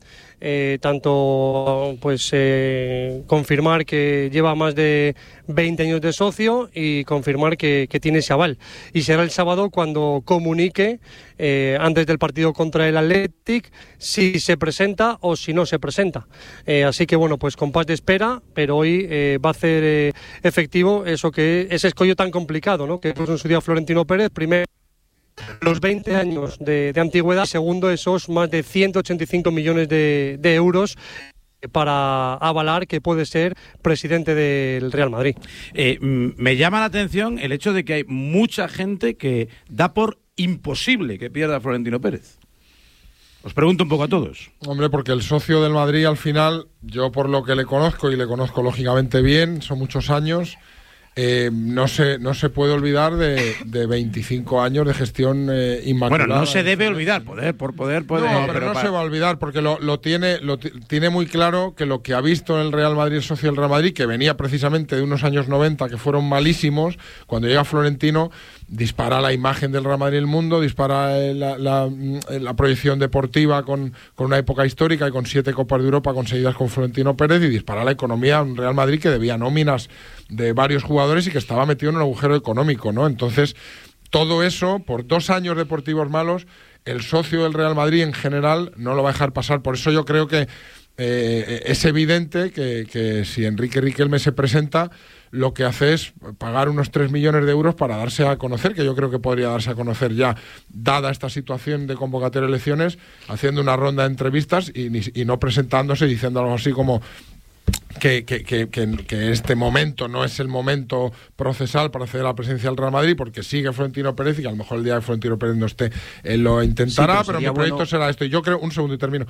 tanto pues confirmar que lleva más de 20 años de socio y confirmar que tiene ese aval. Y será el sábado cuando comunique, antes del partido contra el Athletic, si se presenta o si no se presenta. Así que bueno, pues compás de espera, pero hoy va a hacer efectivo ese escollo tan complicado, ¿no? Que puso en su día Florentino Pérez, primero los 20 años de antigüedad, segundo esos más de 185 millones de euros para avalar que puede ser presidente del Real Madrid. Me llama la atención el hecho de que hay mucha gente que da por imposible que pierda Florentino Pérez. Os pregunto un poco a todos. Hombre, porque el socio del Madrid al final, yo por lo que le conozco, y le conozco lógicamente bien, son muchos años, no se puede olvidar de 25 años de gestión inmaculada. Bueno, no se debe olvidar, por poder puede. No, pero no se va a olvidar, porque lo tiene muy claro que lo que ha visto en el Real Madrid, el socio del Real Madrid, que venía precisamente de unos años 90 que fueron malísimos, cuando llega Florentino, dispara la imagen del Real Madrid en el mundo, dispara la proyección deportiva con una época histórica y con 7 Copas de Europa conseguidas con Florentino Pérez, y dispara la economía, un Real Madrid que debía nóminas de varios jugadores y que estaba metido en un agujero económico, ¿no? Entonces, todo eso, por 2 años deportivos malos, el socio del Real Madrid en general no lo va a dejar pasar. Por eso yo creo que es evidente que si Enrique Riquelme se presenta, lo que hace es pagar unos 3 millones de euros para darse a conocer, que yo creo que podría darse a conocer ya, dada esta situación de convocatoria de elecciones, haciendo una ronda de entrevistas y no presentándose, diciendo algo así como que este momento no es el momento procesal para acceder a la presidencia del Real Madrid, porque sigue Florentino Pérez y que a lo mejor el día de Florentino Pérez no esté, él lo intentará, pero mi proyecto será esto. Y yo creo, un segundo y termino,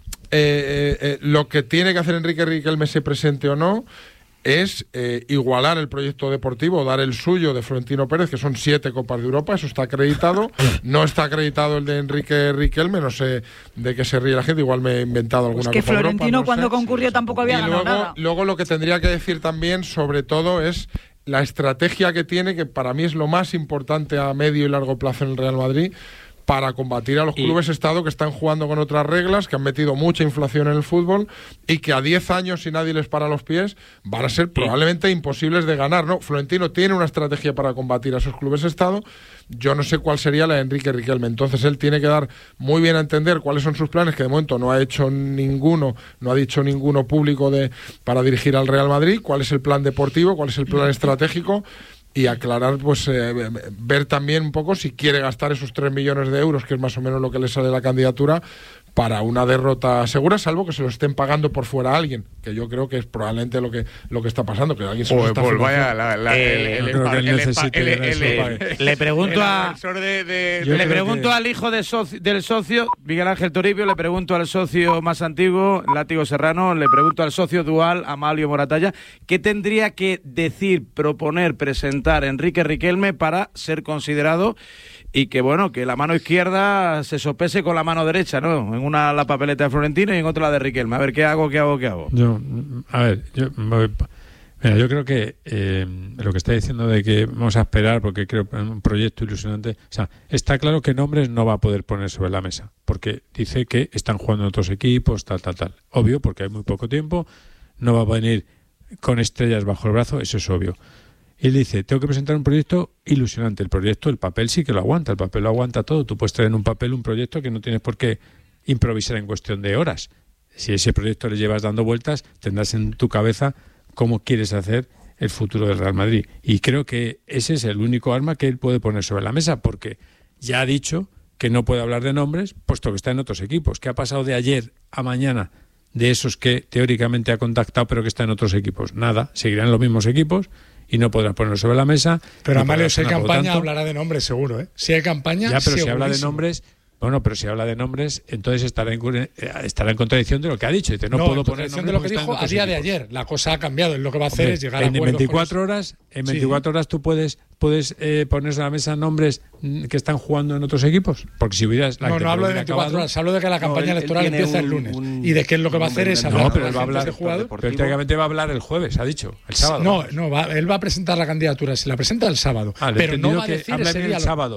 lo que tiene que hacer Enrique Riquelme, se presente o no, es igualar el proyecto deportivo, dar el suyo de Florentino Pérez, que son 7 Copas de Europa, eso está acreditado. No está acreditado el de Enrique Riquelme, no sé de qué se ríe la gente, igual me he inventado alguna cosa. Que Florentino Europa, no cuando sé. Concurrió tampoco había ganado nada. Luego lo que tendría que decir también, sobre todo, es la estrategia que tiene, que para mí es lo más importante a medio y largo plazo en el Real Madrid, para combatir a los clubes Estado que están jugando con otras reglas, que han metido mucha inflación en el fútbol y que a 10 años, si nadie les para los pies, van a ser probablemente imposibles de ganar, ¿no? Florentino tiene una estrategia para combatir a esos clubes Estado. Yo no sé cuál sería la de Enrique Riquelme. Entonces él tiene que dar muy bien a entender cuáles son sus planes, que de momento no ha dicho ninguno público para dirigir al Real Madrid, cuál es el plan deportivo, cuál es el plan estratégico, y aclarar, pues ver también un poco si quiere gastar esos 3 millones de euros, que es más o menos lo que le sale la candidatura, para una derrota segura, salvo que se lo estén pagando por fuera a alguien, que yo creo que es probablemente lo que está pasando, que alguien se lo está Le pregunto al hijo del socio, Miguel Ángel Toribio, le pregunto al socio más antiguo, Látigo Serrano, le pregunto al socio dual, Amalio Moratalla, ¿qué tendría que decir, proponer, presentar Enrique Riquelme para ser considerado y que, bueno, que la mano izquierda se sopese con la mano derecha, ¿no? En una la papeleta de Florentino y en otra la de Riquelme. A ver, ¿qué hago? Yo creo que lo que está diciendo de que vamos a esperar porque creo que es un proyecto ilusionante, o sea, está claro que nombres no va a poder poner sobre la mesa, porque dice que están jugando otros equipos, tal. Obvio, porque hay muy poco tiempo, no va a venir con estrellas bajo el brazo, eso es obvio. Y él dice, tengo que presentar un proyecto ilusionante. El papel sí que lo aguanta, el papel lo aguanta todo. Tú puedes traer en un papel un proyecto que no tienes por qué improvisar en cuestión de horas. Si ese proyecto le llevas dando vueltas, tendrás en tu cabeza cómo quieres hacer el futuro del Real Madrid. Y creo que ese es el único arma que él puede poner sobre la mesa, porque ya ha dicho que no puede hablar de nombres, puesto que está en otros equipos. ¿Qué ha pasado de ayer a mañana de esos que teóricamente ha contactado, pero que están en otros equipos? Nada, seguirán los mismos equipos y no podrá ponerlo sobre la mesa. Pero Amalio, si hay campaña, hablará de nombres seguro, ¿eh? Si hay campaña, ya, pero si habla de nombres, entonces estará en contradicción de lo que ha dicho. Dice, no puedo poner nombres de lo que dijo a día de ayer. La cosa ha cambiado. Lo que va a hacer es llegar a acuerdos. En 24 horas tú puedes poner sobre la mesa nombres que están jugando en otros equipos. Porque si hubieras... No hablo de 24 horas. Hablo de que la campaña electoral empieza el lunes. Y de que lo que va a hacer es hablar pero él va a hablar, pero técnicamente va a hablar el jueves, ha dicho, el sábado. Él va a presentar la candidatura. Se la presenta el sábado. Pero no va a decir ese día el sábado.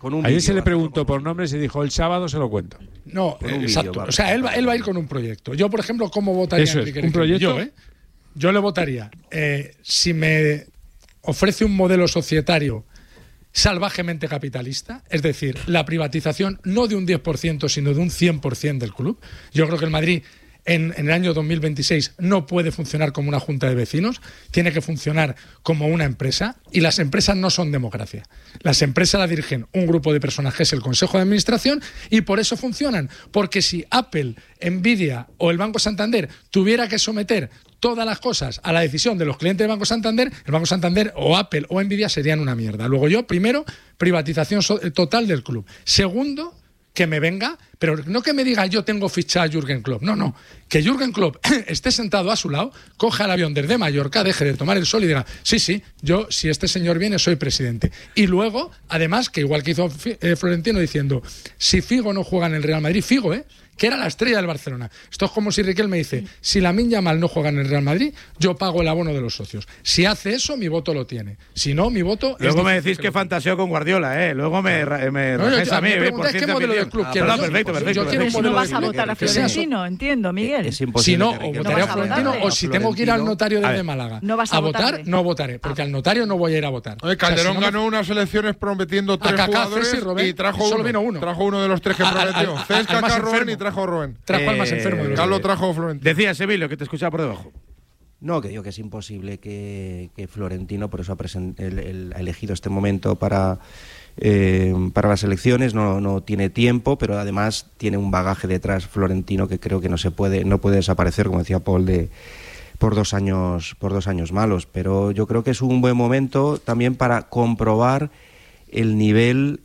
Ayer se le preguntó por nombres y dijo, el sábado se lo cuento. No, exacto. O sea, él va a ir con un proyecto. Yo, por ejemplo, ¿cómo votaría Eso Enrique? ¿un proyecto? Yo le votaría. Si me ofrece un modelo societario salvajemente capitalista, es decir, la privatización no de un 10%, sino de un 100% del club. Yo creo que el Madrid en el año 2026 no puede funcionar como una junta de vecinos, tiene que funcionar como una empresa, y las empresas no son democracia. Las empresas las dirigen un grupo de personas que es el Consejo de Administración, y por eso funcionan. Porque si Apple, Nvidia o el Banco Santander tuviera que someter todas las cosas a la decisión de los clientes del Banco Santander, el Banco Santander o Apple o Nvidia serían una mierda. Luego yo, primero, privatización total del club. Segundo, que me venga, pero no que me diga yo tengo fichado a Jürgen Klopp. No. Que Jürgen Klopp esté sentado a su lado, coja el avión desde Mallorca, deje de tomar el sol y diga, sí, yo, si este señor viene, soy presidente. Y luego, además, que igual que hizo Florentino diciendo, si Figo no juega en el Real Madrid, Figo, que era la estrella del Barcelona. Esto es como si Riquelme dice, si Lamine Yamal no juega en el Real Madrid, yo pago el abono de los socios. Si hace eso, mi voto lo tiene. Si no, mi voto... Luego me decís que fantaseo con Guardiola, Luego me rajáis a mí. ¿Qué modelo de club quieres? Perfecto. Yo quiero un no vas a votar a Florentino, entiendo, Miguel. Es imposible. Si no, o votaré a Florentino, o si tengo que ir al notario desde Málaga a votar, no votaré, porque al notario no voy a ir a votar. Calderón ganó unas elecciones prometiendo 3 jugadores y trajo uno. Trajo uno de los 3 que prometió. César, Rubén y trajo Rubén. Al más enfermo de los Carlos trajo Florentino. Decía Sevilio, que te escuchaba por debajo. No, que digo que es imposible que Florentino, por eso ha elegido este momento para las elecciones, no tiene tiempo, pero además tiene un bagaje detrás Florentino que creo que no puede desaparecer, como decía Paul, por 2 años malos. Pero yo creo que es un buen momento también para comprobar el nivel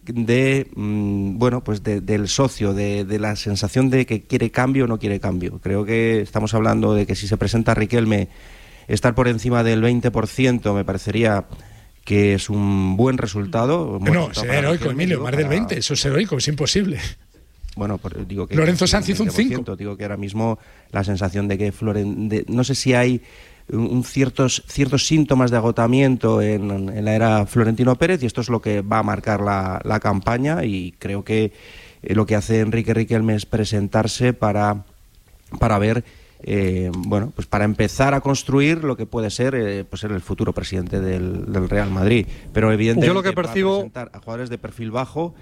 del socio, de la sensación de que quiere cambio o no quiere cambio. Creo que estamos hablando de que si se presenta Riquelme, estar por encima del 20% me parecería que es un buen resultado. Ser heroico, Emilio, más del 20%, eso es heroico, es imposible. Bueno, digo que Lorenzo Sanz hizo un 5%. Digo que ahora mismo la sensación de que no sé si hay ciertos síntomas de agotamiento en la era Florentino Pérez, y esto es lo que va a marcar la campaña, y creo que lo que hace Enrique Riquelme es presentarse para ver, pues para empezar a construir lo que puede ser ser el futuro presidente del Real Madrid. Pero evidentemente yo lo que percibo... va a presentar a jugadores de perfil bajo,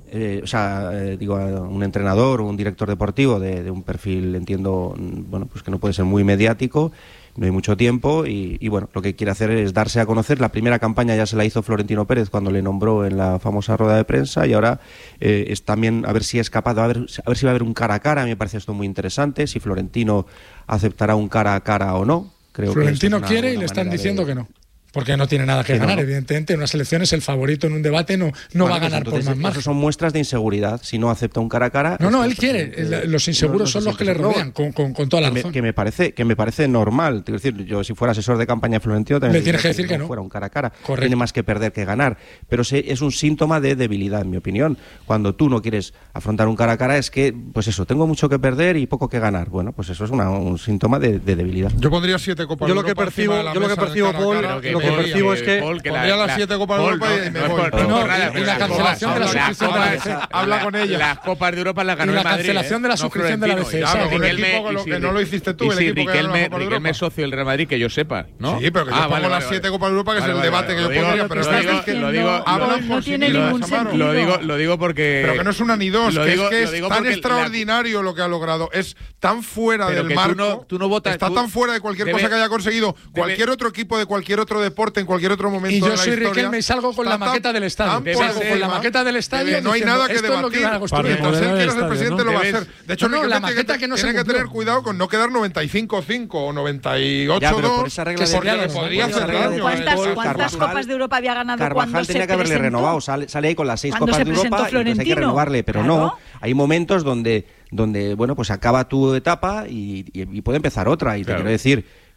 a un entrenador o un director deportivo de un perfil, entiendo, pues que no puede ser muy mediático, no hay mucho tiempo, y lo que quiere hacer es darse a conocer. La primera campaña ya se la hizo Florentino Pérez cuando le nombró en la famosa rueda de prensa, y ahora es también a ver si es capaz, a ver si va a haber un cara a cara. A mí me parece esto muy interesante, si Florentino aceptará un cara a cara o no. Florentino quiere y le están diciendo que no. Porque no tiene nada que ganar, evidentemente. En unas elecciones el favorito en un debate no va a ganar por más margen. Son muestras de inseguridad. Si no acepta un cara a cara... No, él quiere. Los inseguros son los que le rodean, con toda la razón. Que me parece normal. Es decir, yo si fuera asesor de campaña de Florentino... Le tienes que decir que no. Fuera un cara a cara. Correcto. Tiene más que perder que ganar. Pero es un síntoma de debilidad, en mi opinión. Cuando tú no quieres afrontar un cara a cara es que, pues eso, tengo mucho que perder y poco que ganar. Bueno, pues eso es un síntoma de debilidad. Yo pondría 7 copas. Yo lo que percibo, Paul, lo que percibo es que pondría las 7 copas de Europa y me voy. Y la cancelación de la suscripción de la BC. Habla con ella. Las copas de Europa las ganó el Madrid. Y la cancelación de la suscripción de la BC. Que no lo hiciste tú, el equipo que ganó la Copa de Europa. Riquelme es socio del Real Madrid, que yo sepa, ¿no? Sí, pero que yo pongo las 7 copas de Europa, que es el debate que yo pondría. Pero lo digo, no tiene ningún sentido. Lo digo porque... Pero que no es una ni dos, que es tan extraordinario lo que ha logrado. Es tan fuera del marco. Tú no votas. Está tan fuera de cualquier cosa que haya conseguido cualquier otro equipo de cualquier otro deporte en cualquier otro momento. Y yo soy Riquelme y salgo con la maqueta del estadio. Con la maqueta del estadio. No hay nada que debatir. Mientras él quiera ser presidente lo va a hacer. De hecho, la maqueta que no se tiene que tener cuidado con no quedar 95-5 o 98-2. Porque podría hacer daño. ¿Cuántas copas de Europa había ganado cuando se presentó? Tenía que haberle renovado. Sale ahí con las 6 copas de Europa y hay que renovarle. Pero no, hay momentos donde pues acaba tu etapa y puede empezar otra. Y te quiero decir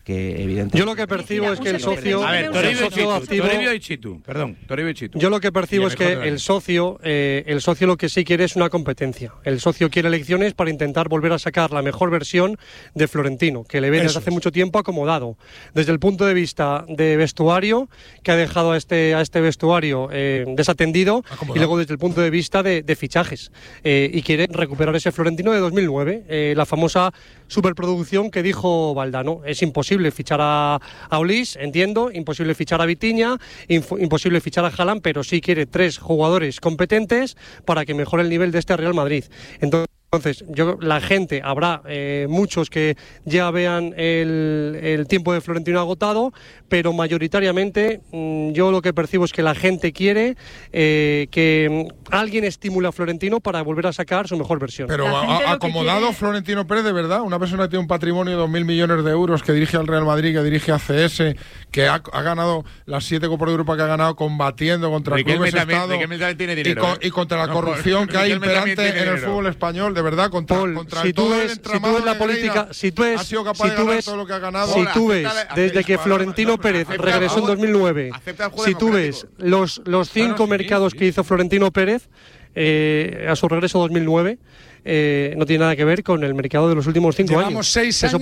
que evidentemente... Yo lo que percibo es que el socio... A ver, Toribio y Chitu. Yo lo que percibo es que el socio lo que sí quiere es una competencia. El socio quiere elecciones para intentar volver a sacar la mejor versión de Florentino, que le ve desde hace mucho tiempo acomodado. Desde el punto de vista de vestuario, que ha dejado a este vestuario desatendido, acomodado. Y luego desde el punto de vista de fichajes. Y quiere recuperar ese Florentino de 2009, la famosa superproducción que dijo Valdano. Es imposible fichar a Olís, entiendo, imposible fichar a Vitinha, imposible fichar a Haaland, pero sí quiere 3 jugadores competentes para que mejore el nivel de este Real Madrid. Entonces, la gente, habrá muchos que ya vean el tiempo de Florentino agotado, pero mayoritariamente yo lo que percibo es que la gente quiere que alguien estimule a Florentino para volver a sacar su mejor versión. Pero acomodado quiere... Florentino Pérez, de verdad, una persona que tiene un patrimonio de 2.000 millones de euros, que dirige al Real Madrid, que dirige a CS, que ha ganado las 7 Copas de Europa que ha ganado combatiendo contra clubes de Estado y contra la corrupción que hay imperante en el fútbol español. De verdad, contra si tú ves la política, si tú ves desde que Florentino Pérez regresó en 2009, si tú ves los 5 mercados que hizo Florentino Pérez a su regreso 2009, no tiene nada que ver con el mercado de los últimos 5 años. Llevamos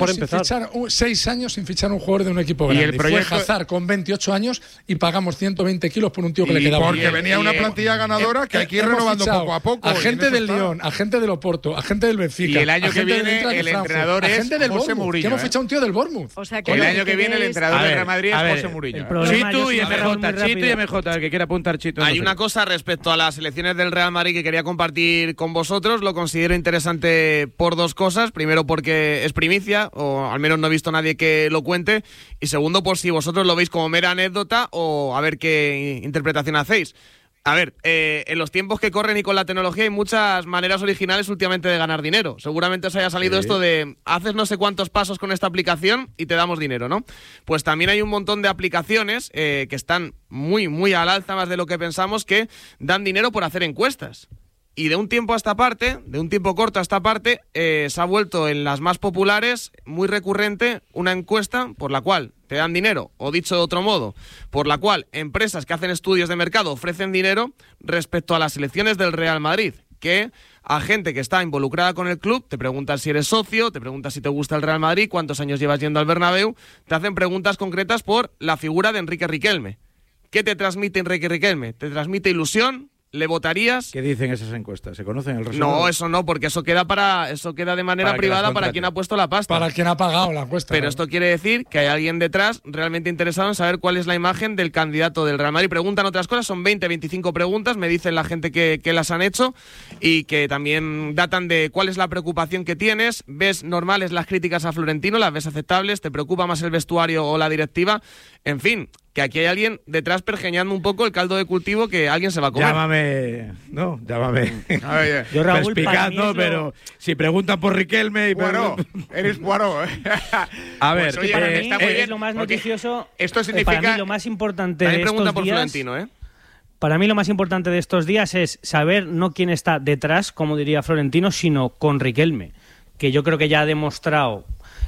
6 años sin fichar un jugador de un equipo grande. Y el proyecto... Fue Hazard con 28 años y pagamos 120 kilos por un tío que le quedaba. Porque venía una plantilla ganadora que hay que ir renovando poco a poco. Agente del Lyon, agente del Oporto, agente del Benfica. Y el año que viene el entrenador es José Mourinho. Que hemos fichado un tío del Bournemouth. O sea, que el año que viene el entrenador del Real Madrid es José Mourinho. Chitu y MJ, el que quiera apuntar Chitu. Hay una cosa respecto a las elecciones del Real Madrid que quería compartir con vosotros. Lo considero interesante por 2 cosas. Primero, porque es primicia, o al menos no he visto a nadie que lo cuente. Y segundo, por si vosotros lo veis como mera anécdota o a ver qué interpretación hacéis. A ver, en los tiempos que corren y con la tecnología hay muchas maneras originales últimamente de ganar dinero. Seguramente os haya salido esto de haces no sé cuántos pasos con esta aplicación y te damos dinero, ¿no? Pues también hay un montón de aplicaciones que están muy, muy al alza, más de lo que pensamos, que dan dinero por hacer encuestas. Y de un tiempo a esta parte, de un tiempo corto a esta parte, se ha vuelto en las más populares, muy recurrente, una encuesta por la cual te dan dinero, o dicho de otro modo, por la cual empresas que hacen estudios de mercado ofrecen dinero respecto a las elecciones del Real Madrid, que a gente que está involucrada con el club te preguntan si eres socio, te preguntan si te gusta el Real Madrid, cuántos años llevas yendo al Bernabéu, te hacen preguntas concretas por la figura de Enrique Riquelme. ¿Qué te transmite Enrique Riquelme? ¿Te transmite ilusión? ¿Le votarías? ¿Qué dicen esas encuestas? ¿Se conocen el resultado? No, eso no, porque eso queda de manera privada para quien ha puesto la pasta. Para quien ha pagado la encuesta. Pero esto quiere decir que hay alguien detrás realmente interesado en saber cuál es la imagen del candidato del Real Madrid. Preguntan otras cosas, son 20, 25 preguntas, me dicen la gente que las han hecho y que también datan de cuál es la preocupación que tienes. ¿Ves normales las críticas a Florentino? ¿Las ves aceptables? ¿Te preocupa más el vestuario o la directiva? En fin, que aquí hay alguien detrás pergeñando un poco el caldo de cultivo que alguien se va a comer. Llámame. Yo, Raúl, perspicaz, no, pero si preguntan por Riquelme y eres Poirot. A ver, pues, oye, para mí es lo más noticioso. Esto significa. Para mí lo más importante de estos preguntan por días. Florentino, ¿eh? Para mí lo más importante de estos días es saber no quién está detrás, como diría Florentino, sino con Riquelme, que yo creo que ya ha demostrado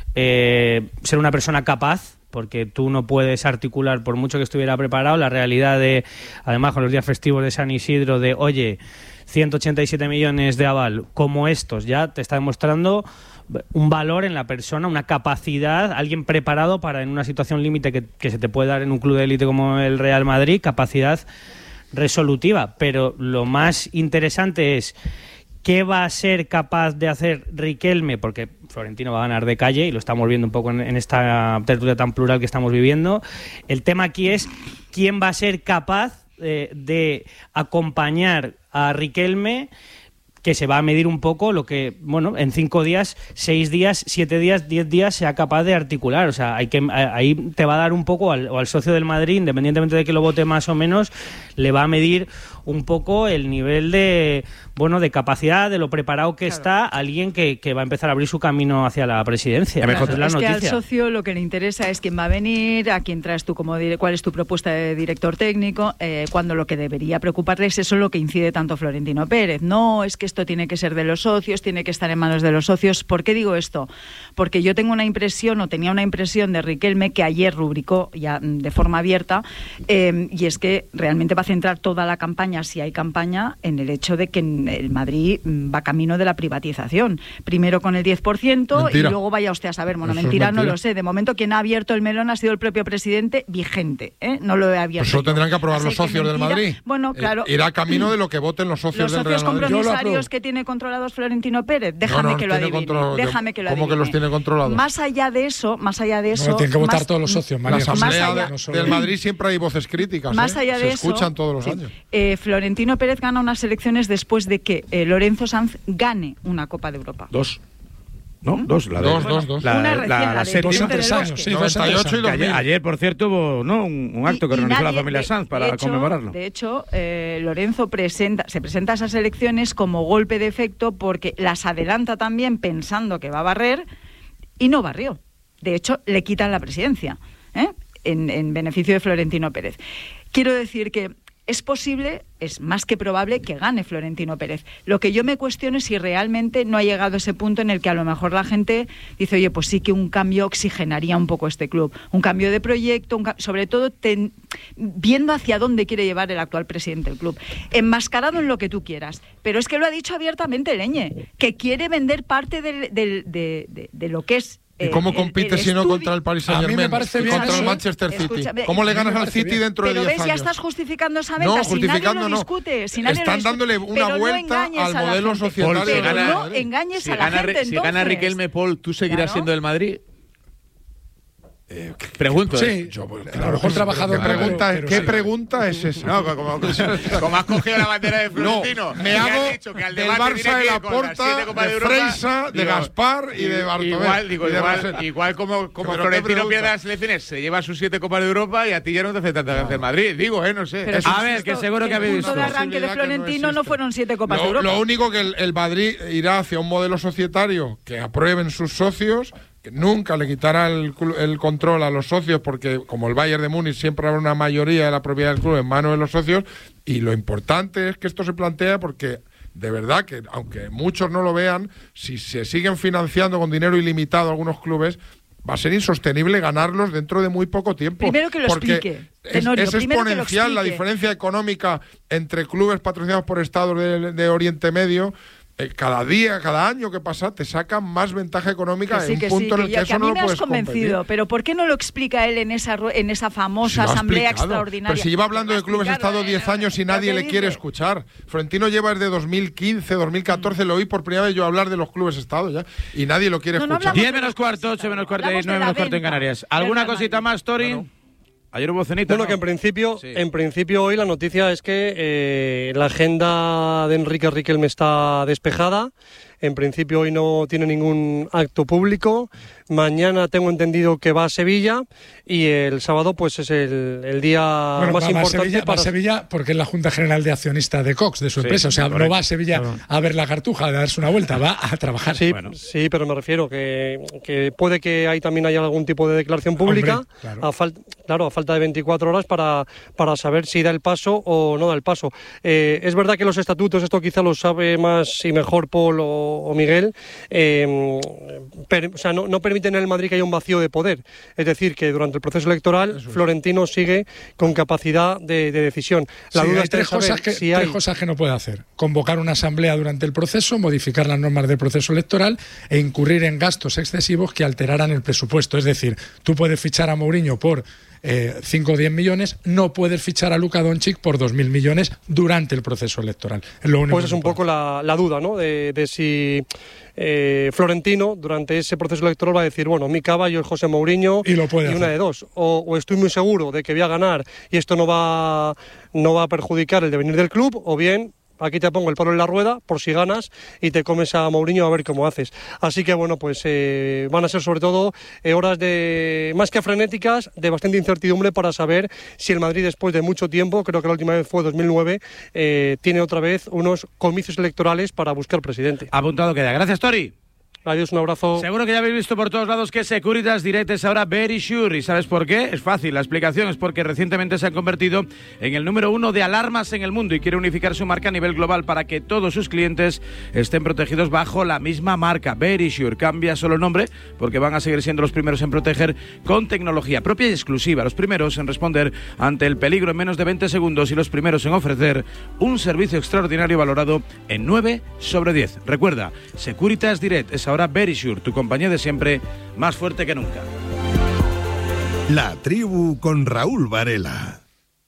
ser una persona capaz, porque tú no puedes articular, por mucho que estuviera preparado, la realidad de, además con los días festivos de San Isidro, de, oye, 187 millones de aval, como estos, ya te está demostrando un valor en la persona, una capacidad, alguien preparado para, en una situación límite que se te puede dar en un club de élite como el Real Madrid, capacidad resolutiva. Pero lo más interesante es qué va a ser capaz de hacer Riquelme, porque Florentino va a ganar de calle y lo estamos viendo un poco en esta tertulia tan plural que estamos viviendo. El tema aquí es quién va a ser capaz de acompañar a Riquelme, que se va a medir un poco lo que, bueno, en 5 días, 6 días, 7 días, 10 días sea capaz de articular. O sea, ahí te va a dar un poco al socio del Madrid, independientemente de que lo vote más o menos, le va a medir un poco el nivel de capacidad, de lo preparado que está alguien que va a empezar a abrir su camino hacia la presidencia. Es que al socio lo que le interesa es quién va a venir, a quién traes tú, cuál es tu propuesta de director técnico, cuando lo que debería preocuparle es eso lo que incide tanto Florentino Pérez. No, es que esto tiene que ser de los socios, tiene que estar en manos de los socios. ¿Por qué digo esto? Porque yo tenía una impresión de Riquelme que ayer rubricó ya de forma abierta, y es que realmente va a centrar toda la campaña, si hay campaña, en el hecho de que el Madrid va camino de la privatización. Primero con el 10% mentira. Y luego vaya usted a saber. Bueno, Eso es mentira, no mentira. lo sé. De momento quien ha abierto el melón ha sido el propio presidente vigente, ¿eh? No lo he abierto. Pues eso yo. tendrán que aprobar Así los socios del mentira. Madrid. Bueno, claro. Irá camino de lo que voten los socios del Real Madrid. Los socios compromisarios que tiene controlados Florentino Pérez. Déjame que lo adivine. ¿Cómo que los tiene controlados? Más allá de eso... No, tienen que votar todos los socios, María. La Asamblea del Madrid siempre hay voces críticas. Más allá de Se eso, escuchan todos los años. Florentino Pérez gana unas elecciones después de que Lorenzo Sanz gane una Copa de Europa. Dos. ¿No? Dos. Una recién, la de 2 en 3 años. Sí, 98 y 2000. Ayer, por cierto, hubo un acto que organizó la familia Sanz para conmemorarlo. De hecho, Lorenzo se presenta a esas elecciones como golpe de efecto porque las adelanta también pensando que va a barrer y no barrió. De hecho, le quitan la presidencia, en beneficio de Florentino Pérez. Quiero decir que es posible, es más que probable que gane Florentino Pérez. Lo que yo me cuestiono es si realmente no ha llegado a ese punto en el que a lo mejor la gente dice, oye, pues sí que un cambio oxigenaría un poco este club. Un cambio de proyecto, sobre todo viendo hacia dónde quiere llevar el actual presidente del club. Enmascarado en lo que tú quieras. Pero es que lo ha dicho abiertamente Leñe, que quiere vender parte de lo que es... ¿Y cómo compite si no contra el Paris Saint-Germain? A mí me parece bien contra el Manchester City. ¿Cómo le ganas al City dentro de 10 años? Pero ves, ya estás justificando esa venta. No, si justificando nadie lo discute, si nadie Están dándole una vuelta al modelo societario. Pero no engañes a la gente, si gana Riquelme, Paul, ¿tú seguirás siendo del Madrid? Pregunto. Sí, a lo mejor trabajador. ¿Qué pregunta es esa? No, como has cogido la bandera de Florentino, me hago dicho que al del debate Barça de Laporta, de Freisa, de Gaspar y de Bartomeu. Igual como Florentino pierde las elecciones, se lleva sus 7 Copas de Europa y a ti ya no te hace tanta gracia el Madrid. Digo, no sé. Pero a ver, que seguro que habéis visto. El punto de arranque de Florentino no fueron 7 Copas de Europa. Lo único que el Madrid irá hacia un modelo societario que aprueben sus socios, que nunca le quitará el control a los socios, porque como el Bayern de Múnich siempre habrá una mayoría de la propiedad del club en manos de los socios, y lo importante es que esto se plantea porque de verdad que, aunque muchos no lo vean, si se siguen financiando con dinero ilimitado algunos clubes, va a ser insostenible ganarlos dentro de muy poco tiempo. Primero que lo explique. Tenorio, es exponencial la diferencia económica entre clubes patrocinados por estados de Oriente Medio. Cada día, cada año que pasa, te sacan más ventaja económica en un punto en el que eso no lo puedes convencido, pero ¿por qué no lo explica él en esa famosa asamblea extraordinaria? Pero si lleva hablando de clubes Estado 10 años y nadie le quiere escuchar. Florentino lleva desde 2015, 2014, lo oí por primera vez yo hablar de los clubes Estado ya, y nadie lo quiere escuchar. 10 menos cuarto, 8 menos cuarto y 9 menos cuarto en Canarias. ¿Alguna cosita más, Tori? Bueno. Ayer hubo cenita. Bueno, que en principio hoy la noticia es que la agenda de Enrique Riquelme está despejada. En principio hoy no tiene ningún acto público. Mañana tengo entendido que va a Sevilla y el sábado pues es el día más importante. Va a Sevilla porque es la Junta General de Accionistas de Cox, de su empresa. O sea, correcto. No va a Sevilla a ver la cartuja, a darse una vuelta, va a trabajar. Sí, sí, pero me refiero que puede que ahí también haya algún tipo de declaración pública. Hombre, claro. A falta de 24 horas para saber si da el paso o no da el paso. Es verdad que los estatutos, esto quizá lo sabe más y mejor Paul o Miguel, o sea, no permiten en el Madrid que haya un vacío de poder. Es decir, que durante el proceso electoral Florentino sigue con capacidad de decisión. La duda hay tres cosas que no puede hacer. Convocar una asamblea durante el proceso, modificar las normas del proceso electoral e incurrir en gastos excesivos que alteraran el presupuesto. Es decir, tú puedes fichar a Mourinho por 5 o 10 millones, no puedes fichar a Luka Doncic por 2.000 millones durante el proceso electoral. Es lo único pues es un poco la duda, ¿no? De si Florentino durante ese proceso electoral va a decir, bueno, mi caballo es José Mourinho y una de dos. O estoy muy seguro de que voy a ganar y esto no va a perjudicar el devenir del club, o bien aquí te pongo el palo en la rueda por si ganas y te comes a Mourinho a ver cómo haces. Así que bueno, pues van a ser sobre todo horas de más que frenéticas, de bastante incertidumbre para saber si el Madrid después de mucho tiempo, creo que la última vez fue 2009, tiene otra vez unos comicios electorales para buscar presidente. Apuntado queda. Gracias, Tori. Adiós, un abrazo. Seguro que ya habéis visto por todos lados que Securitas Direct es ahora Verisure. ¿Y sabes por qué? Es fácil, la explicación es porque recientemente se han convertido en el número 1 de alarmas en el mundo y quiere unificar su marca a nivel global para que todos sus clientes estén protegidos bajo la misma marca. Verisure cambia solo el nombre porque van a seguir siendo los primeros en proteger con tecnología propia y exclusiva, los primeros en responder ante el peligro en menos de 20 segundos y los primeros en ofrecer un servicio extraordinario valorado en 9 sobre 10. Recuerda, Securitas Direct es ahora Verisure, tu compañía de siempre, más fuerte que nunca. La tribu con Raúl Varela.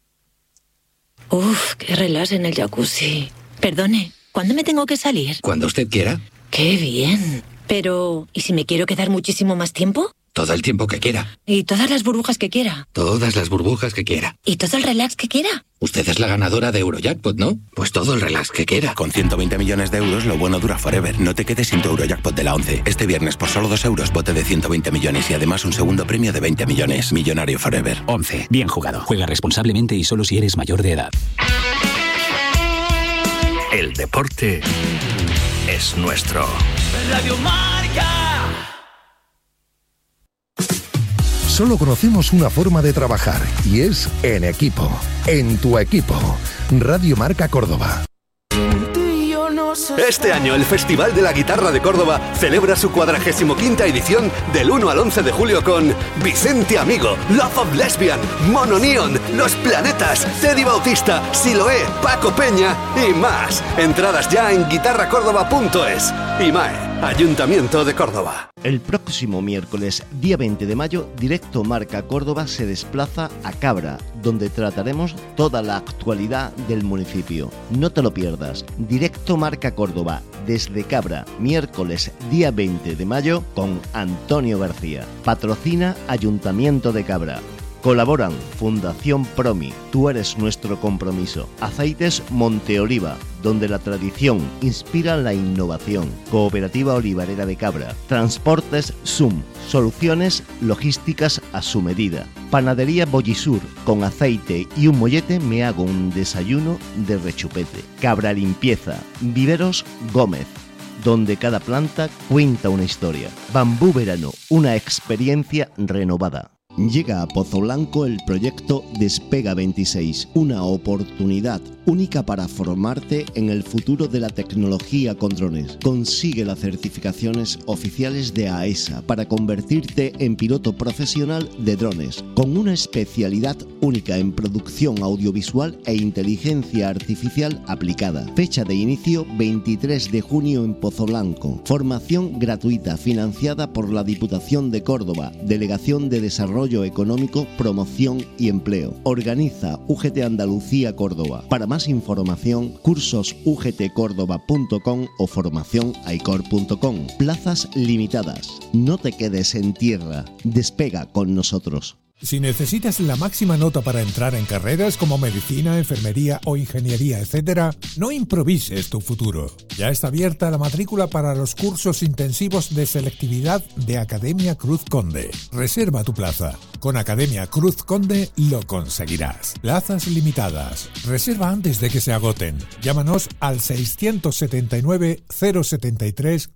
Uf, qué relax en el jacuzzi. Perdone, ¿cuándo me tengo que salir? Cuando usted quiera. ¡Qué bien! Pero, ¿y si me quiero quedar muchísimo más tiempo? Todo el tiempo que quiera. ¿Y todas las burbujas que quiera? Todas las burbujas que quiera. ¿Y todo el relax que quiera? Usted es la ganadora de Eurojackpot, ¿no? Pues todo el relax que quiera. Con 120 millones de euros, lo bueno dura forever. No te quedes sin tu Eurojackpot de la 11. Este viernes, por solo 2 euros, bote de 120 millones y además un segundo premio de 20 millones. Millonario forever. 11. Bien jugado. Juega responsablemente y solo si eres mayor de edad. El deporte es nuestro. Radio Marca. Solo conocemos una forma de trabajar y es en equipo. En tu equipo. Radio Marca Córdoba. Este año el Festival de la Guitarra de Córdoba celebra su 45ª edición del 1 al 11 de julio con Vicente Amigo, Love of Lesbian, Mono Neon, Los Planetas, Teddy Bautista, Siloé, Paco Peña y más. Entradas ya en guitarracórdoba.es. IMAE, Ayuntamiento de Córdoba. El próximo miércoles, día 20 de mayo, Directo Marca Córdoba se desplaza a Cabra, donde trataremos toda la actualidad del municipio. No te lo pierdas. Directo Marca Córdoba, desde Cabra, miércoles, día 20 de mayo, con Antonio García. Patrocina Ayuntamiento de Cabra. Colaboran Fundación Promi, Tú eres nuestro compromiso. Aceites Monteoliva, donde la tradición inspira la innovación. Cooperativa Olivarera de Cabra. Transportes Zoom, soluciones logísticas a su medida. Panadería Bollisur, con aceite y un mollete me hago un desayuno de rechupete. Cabra Limpieza, Viveros Gómez, donde cada planta cuenta una historia. Bambú Verano, una experiencia renovada. Llega a Pozo Blanco el proyecto Despega 26, una oportunidad única para formarte en el futuro de la tecnología con drones. Consigue las certificaciones oficiales de AESA para convertirte en piloto profesional de drones, con una especialidad única en producción audiovisual e inteligencia artificial aplicada. Fecha de inicio 23 de junio en Pozo Blanco. Formación gratuita financiada por la Diputación de Córdoba, Delegación de Desarrollo Económico, Promoción y Empleo. Organiza UGT Andalucía Córdoba. Para más información, cursosugtcordoba.com o formacionaicor.com. Plazas limitadas. No te quedes en tierra. Despega con nosotros. Si necesitas la máxima nota para entrar en carreras como medicina, enfermería o ingeniería, etc., no improvises tu futuro. Ya está abierta la matrícula para los cursos intensivos de selectividad de Academia Cruz Conde. Reserva tu plaza. Con Academia Cruz Conde lo conseguirás. Plazas limitadas. Reserva antes de que se agoten. Llámanos al 679 073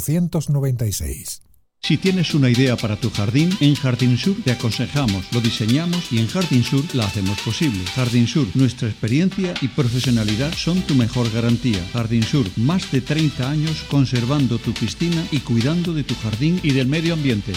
496. Si tienes una idea para tu jardín, en Jardín Sur te aconsejamos, lo diseñamos y en Jardín Sur la hacemos posible. Jardín Sur, nuestra experiencia y profesionalidad son tu mejor garantía. Jardín Sur, más de 30 años conservando tu piscina y cuidando de tu jardín y del medio ambiente.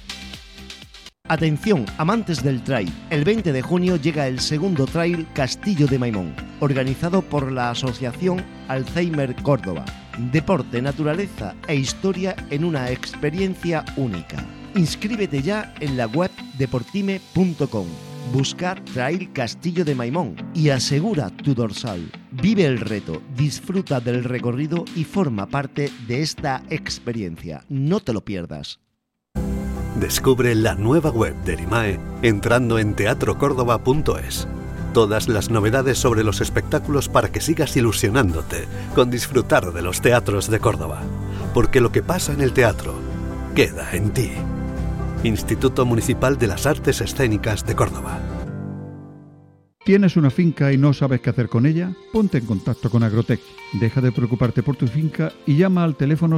Atención, amantes del trail. El 20 de junio llega el segundo trail Castillo de Maimón, organizado por la Asociación Alzheimer Córdoba. Deporte, naturaleza e historia en una experiencia única. Inscríbete ya en la web deportime.com. Busca Trail Castillo de Maimón y asegura tu dorsal. Vive el reto, disfruta del recorrido y forma parte de esta experiencia. No te lo pierdas. Descubre la nueva web del IMAE entrando en teatrocórdoba.es. Todas las novedades sobre los espectáculos para que sigas ilusionándote con disfrutar de los teatros de Córdoba. Porque lo que pasa en el teatro queda en ti. Instituto Municipal de las Artes Escénicas de Córdoba. ¿Tienes una finca y no sabes qué hacer con ella? Ponte en contacto con Agrotech. Deja de preocuparte por tu finca y llama al teléfono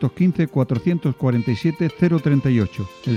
615-447-038. El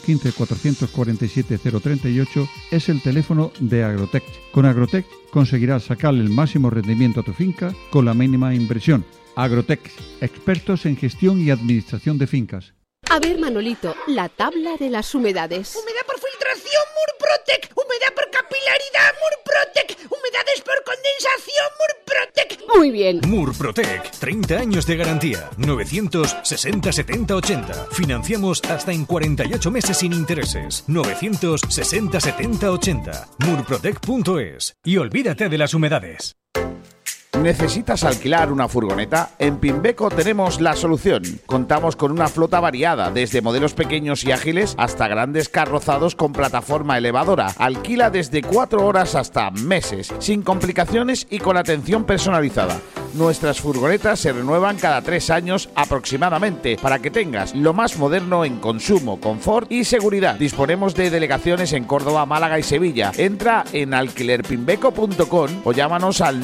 615-447-038 es el teléfono de Agrotech. Con Agrotech conseguirás sacarle el máximo rendimiento a tu finca con la mínima inversión. Agrotech, expertos en gestión y administración de fincas. A ver, Manolito, la tabla de las humedades. Humedad por filtración, Murprotec. Humedad por capilaridad, Murprotec. Humedades por condensación, Murprotec. Muy bien. Murprotec, 30 años de garantía. 960 70 80. Financiamos hasta en 48 meses sin intereses. 960 70 80. Murprotec.es. Y olvídate de las humedades. ¿Necesitas alquilar una furgoneta? En Pimbeco tenemos la solución. Contamos con una flota variada, desde modelos pequeños y ágiles hasta grandes carrozados con plataforma elevadora. Alquila desde 4 horas hasta meses, sin complicaciones y con atención personalizada. Nuestras furgonetas se renuevan cada 3 años aproximadamente, para que tengas lo más moderno en consumo, confort y seguridad. Disponemos de delegaciones en Córdoba, Málaga y Sevilla. Entra en alquilerpimbeco.com o llámanos al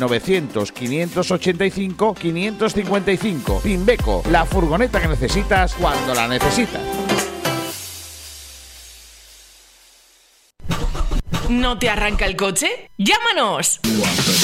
900-585-555. Pimbeco, la furgoneta que necesitas cuando la necesitas. ¿No te arranca el coche? ¡Llámanos!